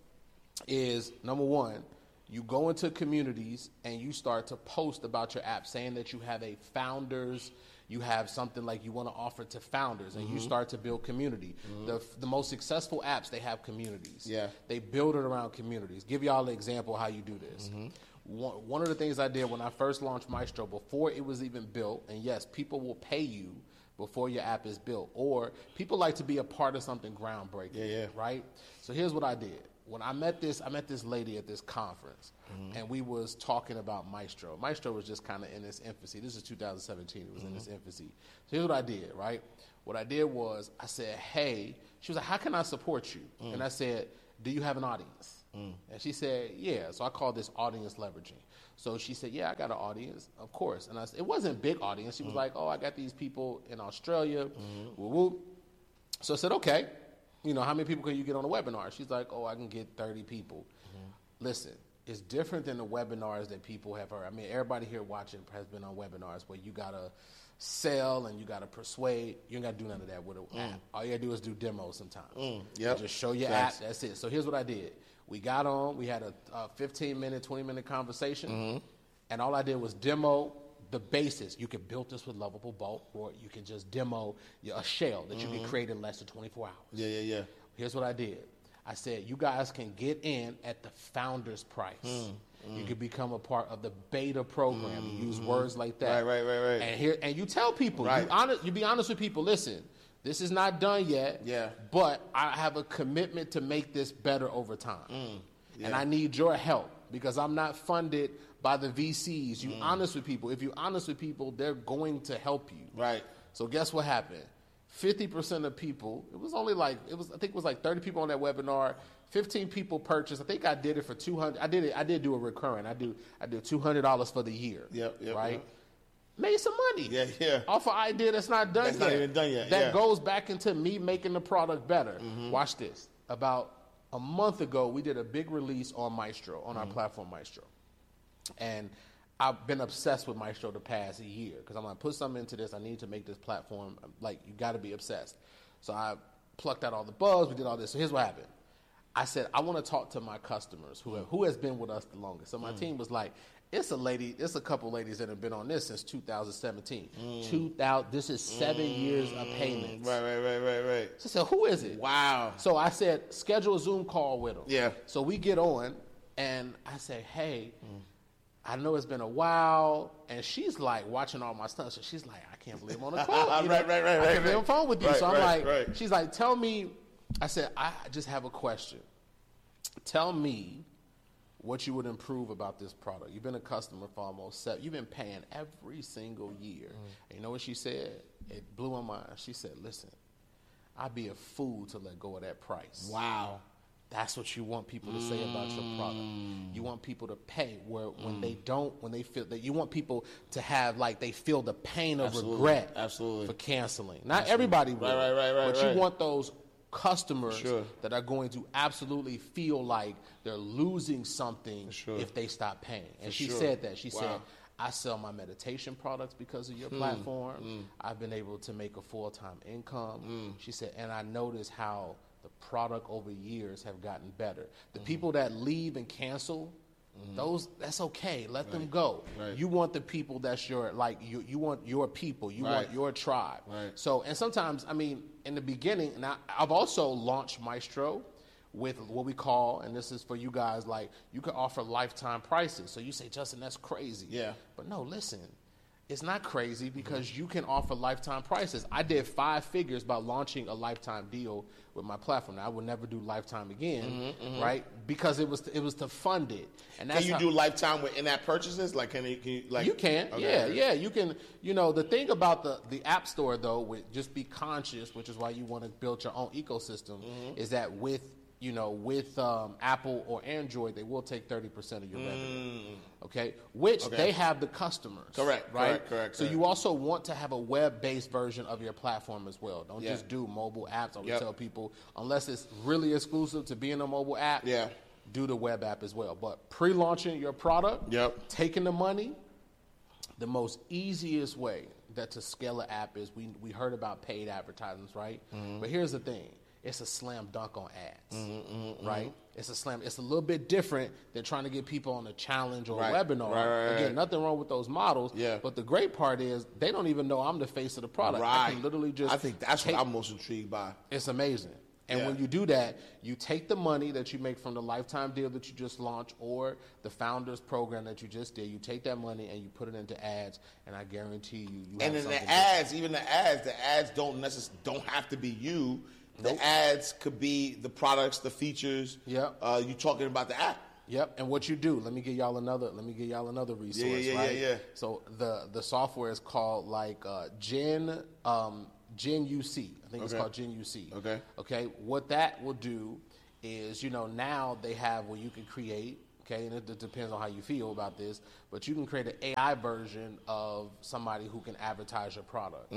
is number one. You go into communities and you start to post about your app saying that you have a founders, you have something like you want to offer to founders, and mm-hmm. you start to build community. Mm-hmm. The the most successful apps, they have communities.
Yeah.
They build it around communities. Give y'all an example how you do this. Mm-hmm. One, one of the things I did when I first launched Maestro, before it was even built, and yes, people will pay you before your app is built. Or people like to be a part of something groundbreaking.
Yeah, yeah.
Right? So here's what I did. When I met this, I met this lady at this conference, mm-hmm. and we was talking about Maestro. Maestro was just kind of in its infancy. This is two thousand seventeen. It was mm-hmm. in its infancy. So here's what I did, right? What I did was I said, hey, she was like, how can I support you? Mm. And I said, do you have an audience? Mm. And she said, yeah. So I called this audience leveraging. So she said, yeah, I got an audience, of course. And I said, it wasn't a big audience. She was mm. like, oh, I got these people in Australia. Mm. Woo woo. So I said, okay. You know, how many people can you get on a webinar? She's like, oh, I can get thirty people. Mm-hmm. Listen, it's different than the webinars that people have heard. I mean, everybody here watching has been on webinars where you got to sell and you got to persuade. You ain't got to do none of that with an mm. app. All you got to do is do demos sometimes. Mm. Yep. Just show your Thanks. app. That's it. So here's what I did. We got on. We had a, a fifteen-minute, twenty-minute conversation. Mm-hmm. And all I did was demo the basis. You can build this with Lovable Bulk, or you can just demo a shell that mm-hmm. you can create in less than twenty-four hours.
Yeah, yeah, yeah.
Here's what I did. I said, you guys can get in at the founder's price. Mm, mm. You can become a part of the beta program. Mm, you use mm. words like that.
Right, right, right, right.
And here, and you tell people, right. you, honest, you be honest with people, listen, this is not done yet,
yeah.
but I have a commitment to make this better over time. Mm, yeah. And I need your help because I'm not funded by the V Cs. You mm. honest with people. If you're honest with people, they're going to help you.
Right.
So guess what happened? fifty percent of people, it was only like, it was, I think it was like thirty people on that webinar, fifteen people purchased. I think I did it for two hundred. I did it, I did do a recurring. I do, I do two hundred dollars for the year.
Yep, yep.
Right?
Yep.
Made some money.
Yeah, yeah.
Off an idea that's not done
that's
yet.
That's not even done yet.
That
yeah.
goes back into me making the product better.
Mm-hmm.
Watch this. About a month ago, we did a big release on Maestro, on mm-hmm. our platform Maestro. And I've been obsessed with Maestro the past year because I'm like, put something into this. I need to make this platform, like, you got to be obsessed. So I plucked out all the bugs. We did all this. So here's what happened. I said, I want to talk to my customers who have, who has been with us the longest. So my mm. team was like, it's a lady, it's a couple ladies that have been on this since two thousand seventeen. Mm. two thousand, this is seven mm. years of payments.
Right, right, right, right, right.
So I said, who is it?
Wow.
So I said, schedule a Zoom call with them.
Yeah.
So we get on, and I say, hey, mm. I know it's been a while, and she's like watching all my stuff. So she's like, I can't believe I'm on the call.
right, right, right, right.
I can't believe I'm on the phone with you.
Right,
so I'm
right,
like,
right.
she's like, tell me. I said, I just have a question. Tell me what you would improve about this product. You've been a customer for almost seven. You've been paying every single year. Mm. And you know what she said? It blew my mind. She said, listen, I'd be a fool to let go of that price.
Wow.
That's what you want people to say about your product. You want people to pay where when mm. they don't, when they feel that you want people to have like they feel the pain of
Absolutely.
regret
Absolutely.
for canceling. Not
Absolutely.
everybody will,
right, right, right, right,
but
right.
you want those customers
sure.
that are going to absolutely feel like they're losing something
sure.
if they stop paying. And
for
she
sure.
said that. She
wow.
said, I sell my meditation products because of your mm. platform. Mm. I've been able to make a full-time income. Mm. She said, and I noticed how the product over years have gotten better. The mm-hmm. people that leave and cancel, mm-hmm. those that's okay. Let right. them go.
Right.
You want the people that's your like you. You want your people. You
right.
want your tribe.
Right.
So and sometimes I mean in the beginning, and I, I've also launched Maestro with what we call, and this is for you guys, like you can offer lifetime prices. So you say, Justin, that's crazy.
Yeah.
But no, listen. It's not crazy because you can offer lifetime prices. I did five figures by launching a lifetime deal with my platform. Now, I would never do lifetime again, mm-hmm, mm-hmm. right? Because it was to, it was to fund it. And that's
can you
how,
do lifetime with in-app purchases? Like, can you, can you like?
You can, okay. yeah, yeah. You can. You know, the thing about the the App Store though, with just be conscious, which is why you want to build your own ecosystem, mm-hmm. is that with you know, with um, Apple or Android, they will take thirty percent of your mm. revenue, okay? Which okay. they have the customers.
Correct,
right?
correct, correct.
So
correct.
you also want to have a web-based version of your platform as well. Don't
yeah.
just do mobile apps. I would
yep.
tell people, unless it's really exclusive to being a mobile app,
yeah.
do the web app as well. But pre-launching your product,
yep.
taking the money, the most easiest way that to scale an app is, we, we heard about paid advertisements, right? Mm-hmm. But here's the thing. It's a slam dunk on ads, mm-hmm, mm-hmm, right? Mm-hmm. It's a slam. It's a little bit different than trying to get people on a challenge or
right.
a webinar.
Right, right,
Again,
right.
nothing wrong with those models.
Yeah.
But the great part is they don't even know I'm the face of the product.
Right.
I can literally just.
I think that's
take,
what I'm most intrigued by.
It's amazing. And
Yeah.
when you do that, you take the money that you make from the lifetime deal that you just launched or the founders program that you just did, you take that money and you put it into ads, and I guarantee you, you
And
have
then
something
the ads, even the ads, the ads don't necessarily don't have to be you. The
Nope.
ads could be the products, the features.
Yep.
Uh, you talking about the app.
Yep, and what you do? Let me give y'all another. Let me give y'all another resource.
Yeah, yeah, yeah,
right?
yeah, yeah.
So the the software is called like uh, Gen um, Gen U C. I think it's
Okay.
called Gen U C.
Okay.
Okay. What that will do is, you know, now they have where you can create. Okay, and it, it depends on how you feel about this, but you can create an A I version of somebody who can advertise your product.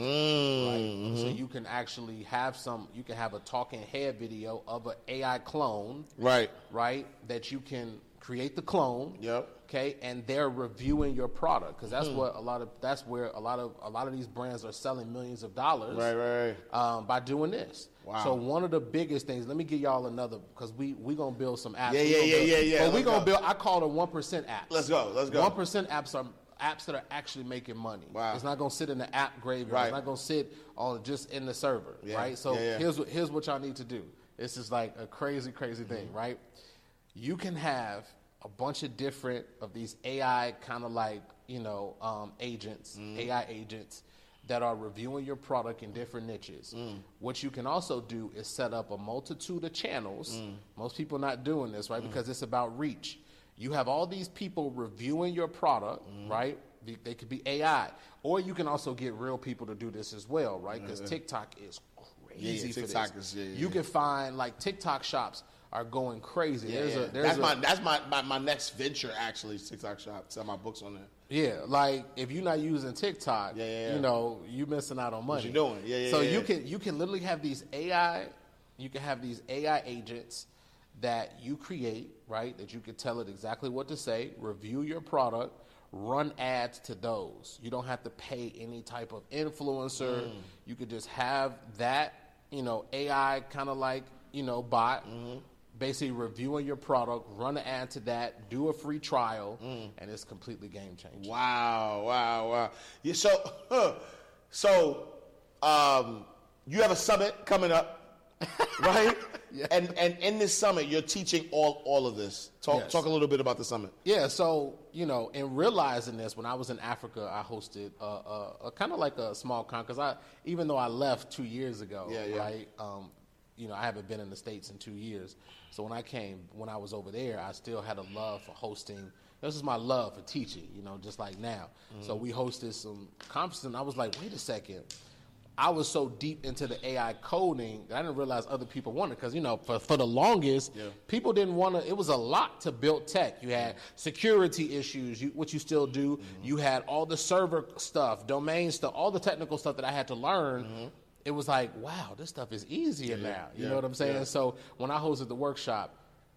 Mm,
Right? So you can actually have some. You can have a talking head video of an A I clone.
Right.
Right, that you can create the clone.
Yep.
Okay, and they're reviewing your product because that's what a lot of that's where a lot of a lot of these brands are selling millions of dollars.
Right, right, right.
Um, by doing this.
Wow.
So one of the biggest things. Let me give y'all another because we we gonna build some apps.
Yeah,
We
yeah,
gonna
yeah,
build-
yeah, yeah.
But we
Let's
gonna
go.
build. I call it one percent apps.
Let's go. Let's go.
One percent apps are apps that are actually making money.
Wow.
It's not gonna sit in the app graveyard.
Right.
It's not gonna sit on just in the server.
Yeah,
Right. So
yeah, yeah.
here's what here's what y'all need to do. This is like a crazy, crazy thing.
Mm-hmm.
Right. You can have a bunch of different of these A I kind of like, you know, um, agents,
Mm-hmm.
A I agents that are reviewing your product in different niches.
Mm.
What you can also do is set up a multitude of channels.
Mm.
Most people not doing this, right? Because it's about reach. You have all these people reviewing your product,
Mm.
right? They, they could be A I. Or you can also get real people to do this as well, right? Because TikTok is crazy
Yeah, yeah,
for
TikTok
this.
is- yeah, yeah,
you
yeah.
can find, like, TikTok shops are going crazy.
Yeah,
there's
yeah.
a, there's
that's
a,
my that's my, my, my next venture actually. is TikTok shop. Sell my books on there.
Yeah, like if you're not using TikTok,
Yeah, yeah, yeah.
you know, you missing out on money.
you doing? Yeah, yeah,
So
yeah,
you
yeah.
can you can literally have these A I, you can have these A I agents that you create, right? That you can tell it exactly what to say, review your product, run ads to those. You don't have to pay any type of influencer.
Mm.
You could just have that, you know, A I kind of like, you know, bot.
Mm-hmm.
Basically reviewing your product, run an ad to that, do a free trial,
Mm.
and it's completely game changing.
Wow, wow, wow. Yeah, so, huh, so um, you have a summit coming up, right?
Yeah.
And and in this summit, you're teaching all all of this. Talk
Yes.
talk a little bit about the summit.
Yeah, so you know, in realizing this, when I was in Africa, I hosted a, a, a kind of like a small con because I, even though I left two years ago,
Yeah, yeah.
right? Um, you know, I haven't been in the States in two years. So when I came, when I was over there, I still had a love for hosting. This is my love for teaching, you know, just like now. So we hosted some conferences, and I was like, wait a second. I was so deep into the A I coding that I didn't realize other people wanted because, you know, for, for the longest,
Yeah.
people didn't want to. It was a lot to build tech. You had security issues, you, which you still do.
Mm-hmm.
You had all the server stuff, domain stuff, all the technical stuff that I had to learn.
Mm-hmm.
It was like, wow, this stuff is easier now. You
yeah,
know what I'm saying?
yeah.
So when I hosted the workshop,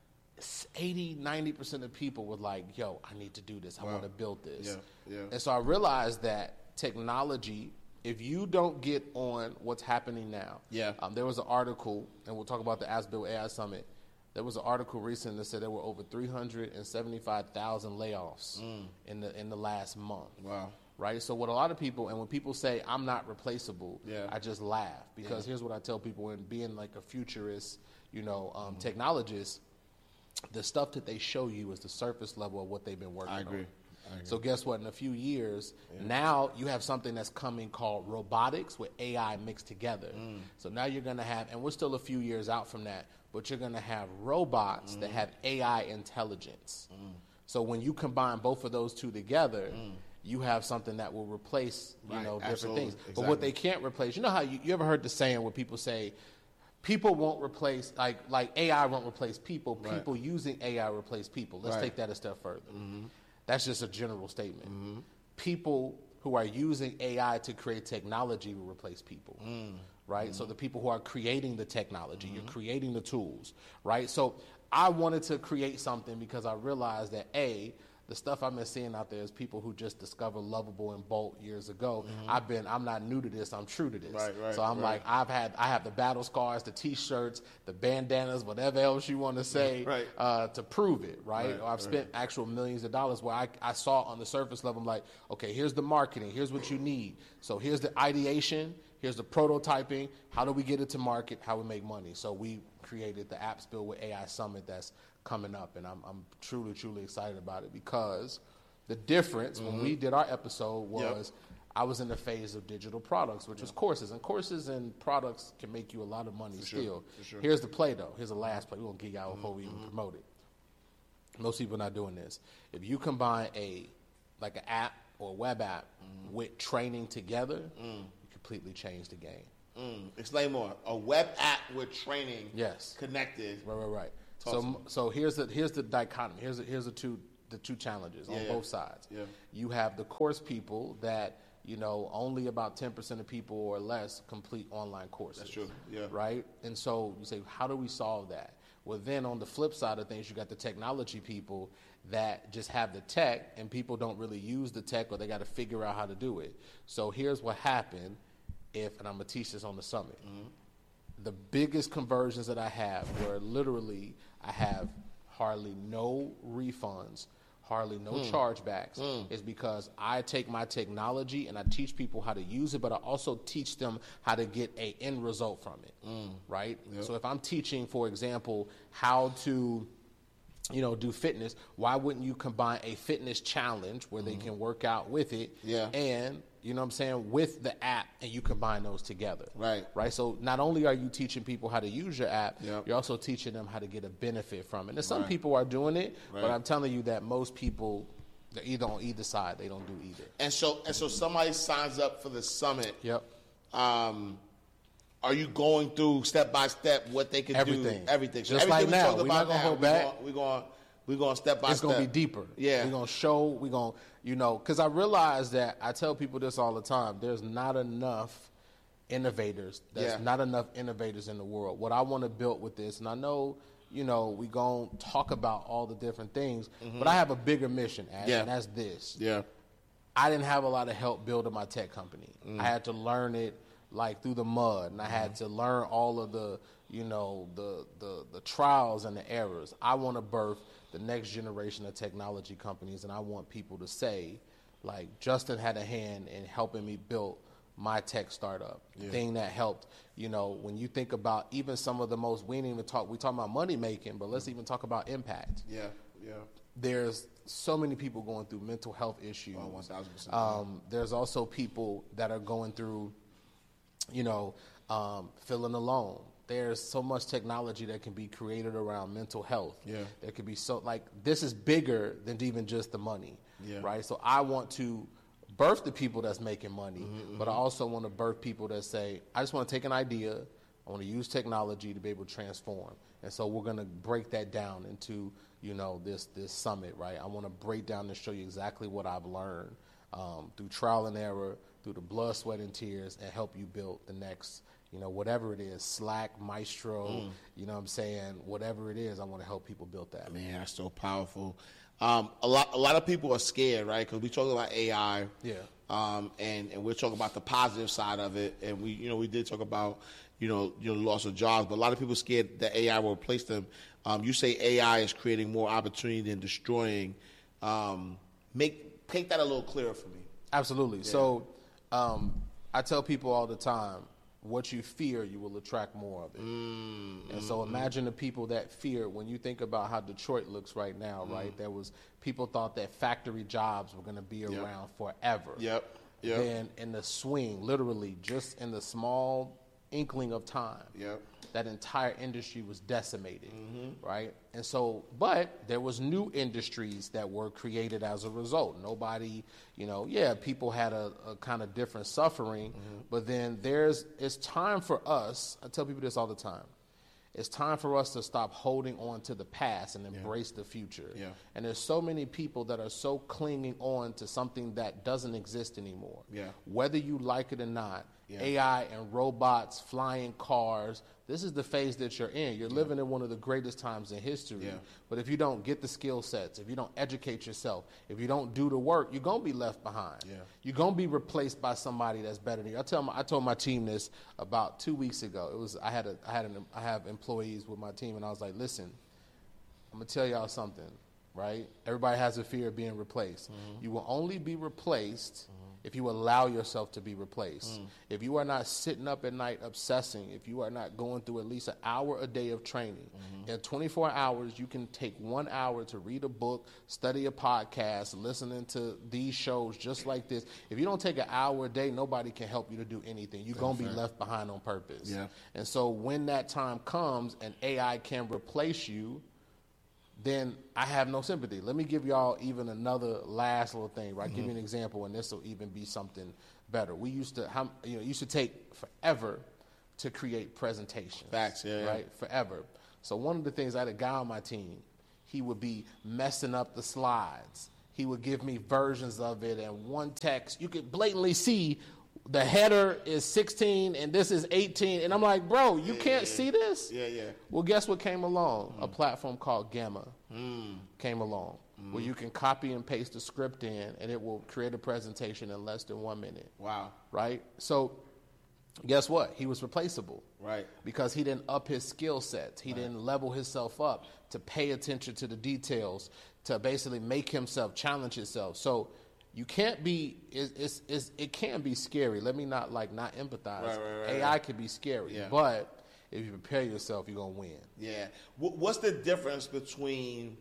eighty, ninety percent of people were like, yo, I need to do this. I want to build this.
Yeah, yeah.
And so I realized that technology, if you don't get on what's happening now,
Yeah.
um, there was an article, and we'll talk about the AsBuild A I Summit. There was an article recently that said there were over three hundred seventy-five thousand layoffs in the in the last month.
Wow.
Right? So what a lot of people, and when people say I'm not replaceable,
Yeah.
I just laugh because here's what I tell people when being like a futurist, you know, um, technologist, the stuff that they show you is the surface level of what they've been working
I agree.
on.
I agree.
So guess what? In a few years, now you have something that's coming called robotics with A I mixed together.
Mm.
So now you're going to have, and we're still a few years out from that, but you're going to have robots that have A I intelligence.
Mm.
So when you combine both of those two together, you have something that will replace, you
Right,
know, different
absolutely,
things. But what they can't replace, you know how you, you ever heard the saying where people say, people won't replace, like like A I won't replace people,
Right.
people using A I replace people. Let's
Right.
take that a step further. That's just a general statement. People who are using A I to create technology will replace people, right? So the people who are creating the technology, you're creating the tools, right? So I wanted to create something because I realized that A, the stuff I've been seeing out there is people who just discovered Lovable and Bolt years ago. Mm-hmm. I've been, I'm not new to this, I'm true to this.
Right, right,
so I'm
right.
like, I've had, I have the battle scars, the t-shirts, the bandanas, whatever else you want to say,
right.
uh, to prove it, right?
right
or I've
right.
spent actual millions of dollars where I, I saw on the surface level, I'm like, okay, here's the marketing, here's what you need. So here's the ideation, here's the prototyping, how do we get it to market, how we make money. So we created the Apps Built with A I Summit that's coming up, and I'm, I'm truly, truly excited about it because the difference mm-hmm. when we did our episode was yep. I was in the phase of digital products, which yep. is courses, and courses and products can make you a lot of money For still. Sure. For sure. Here's the play, though. Here's the last play. We're going to geek out mm-hmm. before we even promote it. Most people are not doing this. If you combine a like an app or a web app mm-hmm. with training together, mm. you completely change the game.
Mm. Explain more. A web app with training
yes.
connected.
Right, right, right. So, so here's the here's the dichotomy. Here's the, here's the two the two challenges yeah, on
yeah.
both sides.
Yeah.
You have the course people that you know only about ten percent of people or less complete online courses.
That's true. Yeah.
Right. And so you say, how do we solve that? Well, then on the flip side of things, you got the technology people that just have the tech, and people don't really use the tech, or they got to figure out how to do it. So here's what happened. If and I'm gonna teach this on the summit. Mm-hmm. The biggest conversions that I have were literally I have hardly no refunds, hardly no mm. chargebacks, mm. is because I take my technology and I teach people how to use it, but I also teach them how to get an end result from it, mm. right? Yep. So if I'm teaching, for example, how to you know, do fitness, why wouldn't you combine a fitness challenge where mm-hmm. they can work out with it
yeah.
and, you know what I'm saying, with the app, and you combine those together.
Right.
Right. So not only are you teaching people how to use your app,
yep.
you're also teaching them how to get a benefit from it. And some
right.
people are doing it,
right.
but I'm telling you that most people, they're either on either side, they don't do either.
And so, and so somebody signs up for the summit.
Yep.
Um, Are you going through step by step what they can
everything.
do? Everything.
So Just
everything
like
we
now, we're not gonna
now,
hold back.
We're going. We're going step by
it's
step.
It's going to be deeper.
Yeah.
We're going to show. We're going. You know, because I realize that I tell people this all the time. There's not enough innovators. There's
yeah.
not enough innovators in the world. What I want to build with this, and I know, you know, we going to talk about all the different things, mm-hmm. but I have a bigger mission, Ash,
yeah.
and that's this.
Yeah.
I didn't have a lot of help building my tech company. Mm. I had to learn it like through the mud, and I had to learn all of the, you know, the the the trials and the errors. I want to birth the next generation of technology companies, and I want people to say, like, Justin had a hand in helping me build my tech startup. Yeah. The thing that helped, you know, when you think about even some of the most, we didn't even talk, we talk about money making, but let's even talk about impact.
Yeah, yeah.
There's so many people going through mental health issues.
Oh, one thousand percent.
Um, there's also people that are going through, you know, um, feeling alone. There's so much technology that can be created around mental health.
Yeah.
There could be so, like, this is bigger than even just the money,
yeah.
right? So I want to birth the people that's making money,
mm-hmm,
but
mm-hmm.
I also want to birth people that say, I just want to take an idea, I want to use technology to be able to transform. And so we're going to break that down into, you know, this this summit, right? I want to break down and show you exactly what I've learned um, through trial and error, through the blood, sweat, and tears, and help you build the next, you know, whatever it is, Slack, Maestro, mm. you know what I'm saying, whatever it is, I want to help people build that.
Man, that's so powerful. Um, a lot a lot of people are scared, right? Because we talk about A I.
Yeah.
Um, and, and we're talking about the positive side of it. And we, you know, we did talk about, you know, you know, loss of jobs, but a lot of people are scared that A I will replace them. Um, you say A I is creating more opportunity than destroying. Um, make, make that a little clearer for me.
Absolutely.
Yeah.
So um, I tell people all the time, what you fear, you will attract more of it.
Mm,
and so imagine the people that fear, when you think about how Detroit looks right now, mm. right? There was, people thought that factory jobs were going to be
yep.
around forever.
Yep. Yep.
Then in the swing, literally just in the small inkling of time,
yep.
that entire industry was decimated,
mm-hmm.
right? And so, but there was new industries that were created as a result. Nobody, you know, yeah, people had a, a kind of different suffering, mm-hmm. but then there's, it's time for us, I tell people this all the time, it's time for us to stop holding on to the past and embrace yeah. the future.
Yeah.
And there's so many people that are so clinging on to something that doesn't exist anymore.
Yeah.
Whether you like it or not, yeah. A I and robots, flying cars. This is the phase that you're in. You're yeah. living in one of the greatest times in history. Yeah. But if you don't get the skill sets, if you don't educate yourself, if you don't do the work, you're going to be left behind. Yeah. You're going to be replaced by somebody that's better than you. I tell my, I told my team this about two weeks ago. It was I had a I had an I have employees with my team, and I was like, listen, I'm going to tell y'all something, right? Everybody has a fear of being replaced. Mm-hmm. You will only be replaced mm-hmm. if you allow yourself to be replaced. Mm. If you are not sitting up at night obsessing, if you are not going through at least an hour a day of training, mm-hmm. in twenty-four hours, you can take one hour to read a book, study a podcast, listening to these shows just like this. If you don't take an hour a day, nobody can help you to do anything. You're going to be left behind on purpose. Yeah. And so when that time comes and A I can replace you, then I have no sympathy. Let me give y'all even another last little thing, right? Mm-hmm. Give you an example, and this will even be something better. We used to, how, you know, used to take forever to create presentations.
Facts, yeah,
right,
yeah.
forever. So one of the things, I had a guy on my team. He would be messing up the slides. He would give me versions of it, and one text you could blatantly see. The header is sixteen and this is eighteen. And I'm like, bro, you yeah, can't
yeah,
see this?
Yeah, yeah.
Well, guess what came along? Mm. A platform called Gamma
mm.
came along mm. where you can copy and paste the script in and it will create a presentation in less than one minute.
Wow.
Right? So guess what? He was replaceable.
Right.
Because he didn't up his skill sets. He right. didn't level himself up to pay attention to the details, to basically make himself challenge himself. So you can't be, it's, it's, it's, it can be scary. Let me not like not empathize.
Right, right, right,
A I can be scary, yeah. but if you prepare yourself, you're going to win.
Yeah. What's the difference between,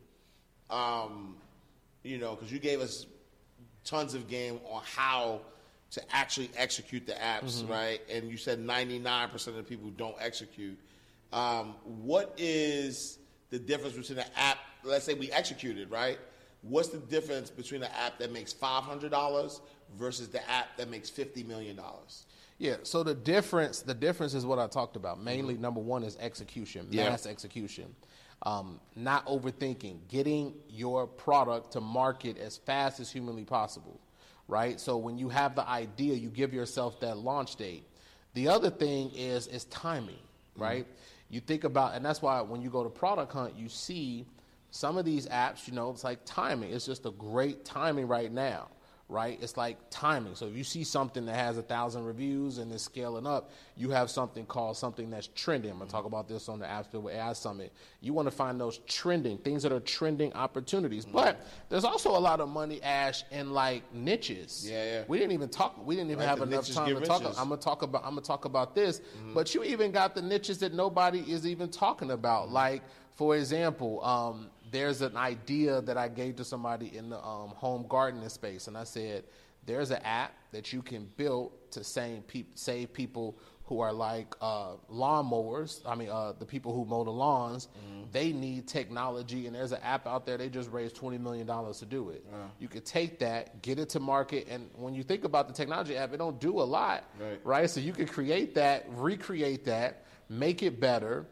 um, you know, because you gave us tons of game on how to actually execute the apps, mm-hmm. right? And you said ninety-nine percent of the people don't execute. Um, what is the difference between an app, let's say we executed, right? What's the difference between an app that makes five hundred dollars versus the app that makes fifty million dollars?
Yeah, so the difference the difference is what I talked about. Mainly, mm-hmm. number one is execution, mass yeah. execution. Um, not overthinking, getting your product to market as fast as humanly possible, right? So when you have the idea, you give yourself that launch date. The other thing is is timing, right? Mm-hmm. You think about, and that's why when you go to Product Hunt, you see some of these apps, you know, it's like timing. It's just a great timing right now, right? It's like timing. So if you see something that has a thousand reviews and is scaling up, you have something called something that's trending. I'm going to talk about this on the Apps Built with A I Summit. You want to find those trending, things that are trending opportunities. Mm-hmm. But there's also a lot of money, Ash, in like niches.
Yeah, yeah.
We didn't even talk. We didn't even right, have enough time to talk. I'm going to talk about. I'm going to talk about this. Mm-hmm. But you even got the niches that nobody is even talking about. Mm-hmm. Like, for example, um, there's an idea that I gave to somebody in the um, home gardening space, and I said, there's an app that you can build to save, pe- save people who are like uh, lawnmowers. I mean, uh, the people who mow the lawns, mm-hmm. they need technology, and there's an app out there, they just raised twenty million dollars to do it. Yeah. You could take that, get it to market, and when you think about the technology app, it don't do a lot, right? right? So you could create that, recreate that, make it better.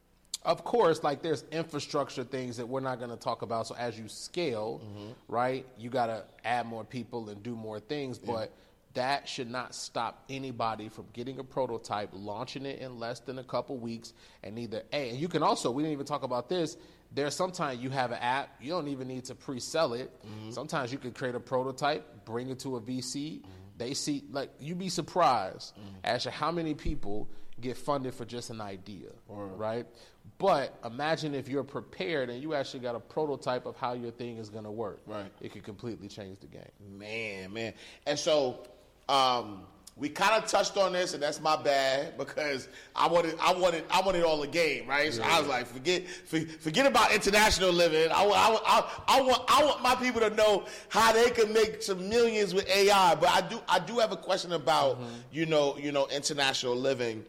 Of course, like there's infrastructure things that we're not going to talk about. So as you scale, mm-hmm. right, you got to add more people and do more things. Yeah. But that should not stop anybody from getting a prototype, launching it in less than a couple weeks, and either A, and you can also, we didn't even talk about this, there's sometimes you have an app, you don't even need to pre-sell it. Mm-hmm. Sometimes you can create a prototype, bring it to a V C. Mm-hmm. They see, like, you'd be surprised mm-hmm. as to how many people get funded for just an idea, right. right? But imagine if you're prepared and you actually got a prototype of how your thing is going to work.
Right.
It could completely change the game.
Man, man. And so um, we kind of touched on this, and that's my bad because I wanted, I wanted, I wanted all the game, right? So yeah. I was like, forget, forget about international living. I, I, I, I want, I want my people to know how they can make some millions with A I. But I do, I do have a question about, mm-hmm. you know, you know, international living.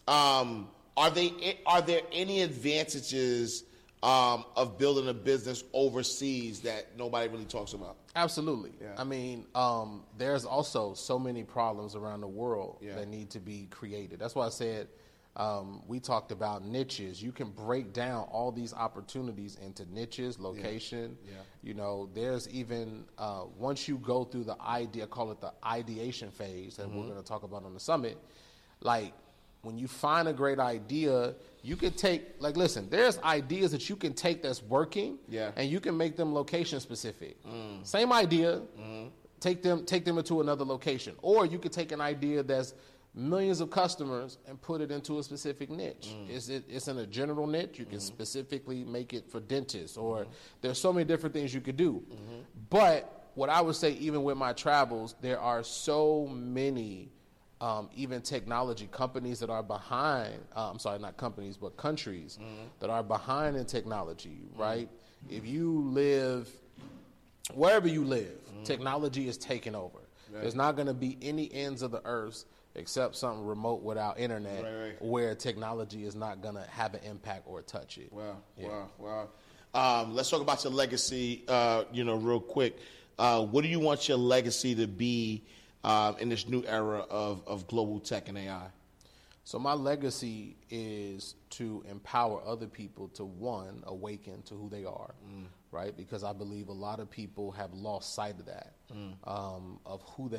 Um, Are they are there any advantages um, of building a business overseas that nobody really talks about?
Absolutely. Yeah. I mean, um, there's also so many problems around the world yeah. that need to be created. That's why I said Um, we talked about niches. You can break down all these opportunities into niches, location.
Yeah. Yeah.
You know, there's even, uh, once you go through the idea, call it the ideation phase that mm-hmm. we're going to talk about on the summit, like when you find a great idea, you can take, like, listen, there's ideas that you can take that's working
yeah.
and you can make them location specific. Mm. Same idea, mm-hmm. take them, take them into another location. Or you could take an idea that's millions of customers and put it into a specific niche. Mm. Is it, it's in a general niche. You can mm-hmm. specifically make it for dentists, or mm-hmm. there's so many different things you could do. Mm-hmm. But what I would say, even with my travels, there are so many, um, even technology companies that are behind, uh, I'm sorry, not companies, but countries mm-hmm. that are behind in technology, right? Mm-hmm. If you live, wherever you live, mm-hmm. technology is taking over. Right. There's not going to be any ends of the earth except something remote without internet,
right, right.
where technology is not going to have an impact or touch it.
Wow,
yeah.
wow, wow. Um, let's talk about your legacy, uh, you know, real quick. Uh, what do you want your legacy to be uh, in this new era of, of global tech and A I?
So my legacy is to empower other people to, one, awaken to who they are, mm. right? Because I believe a lot of people have lost sight of that, mm. um, of who they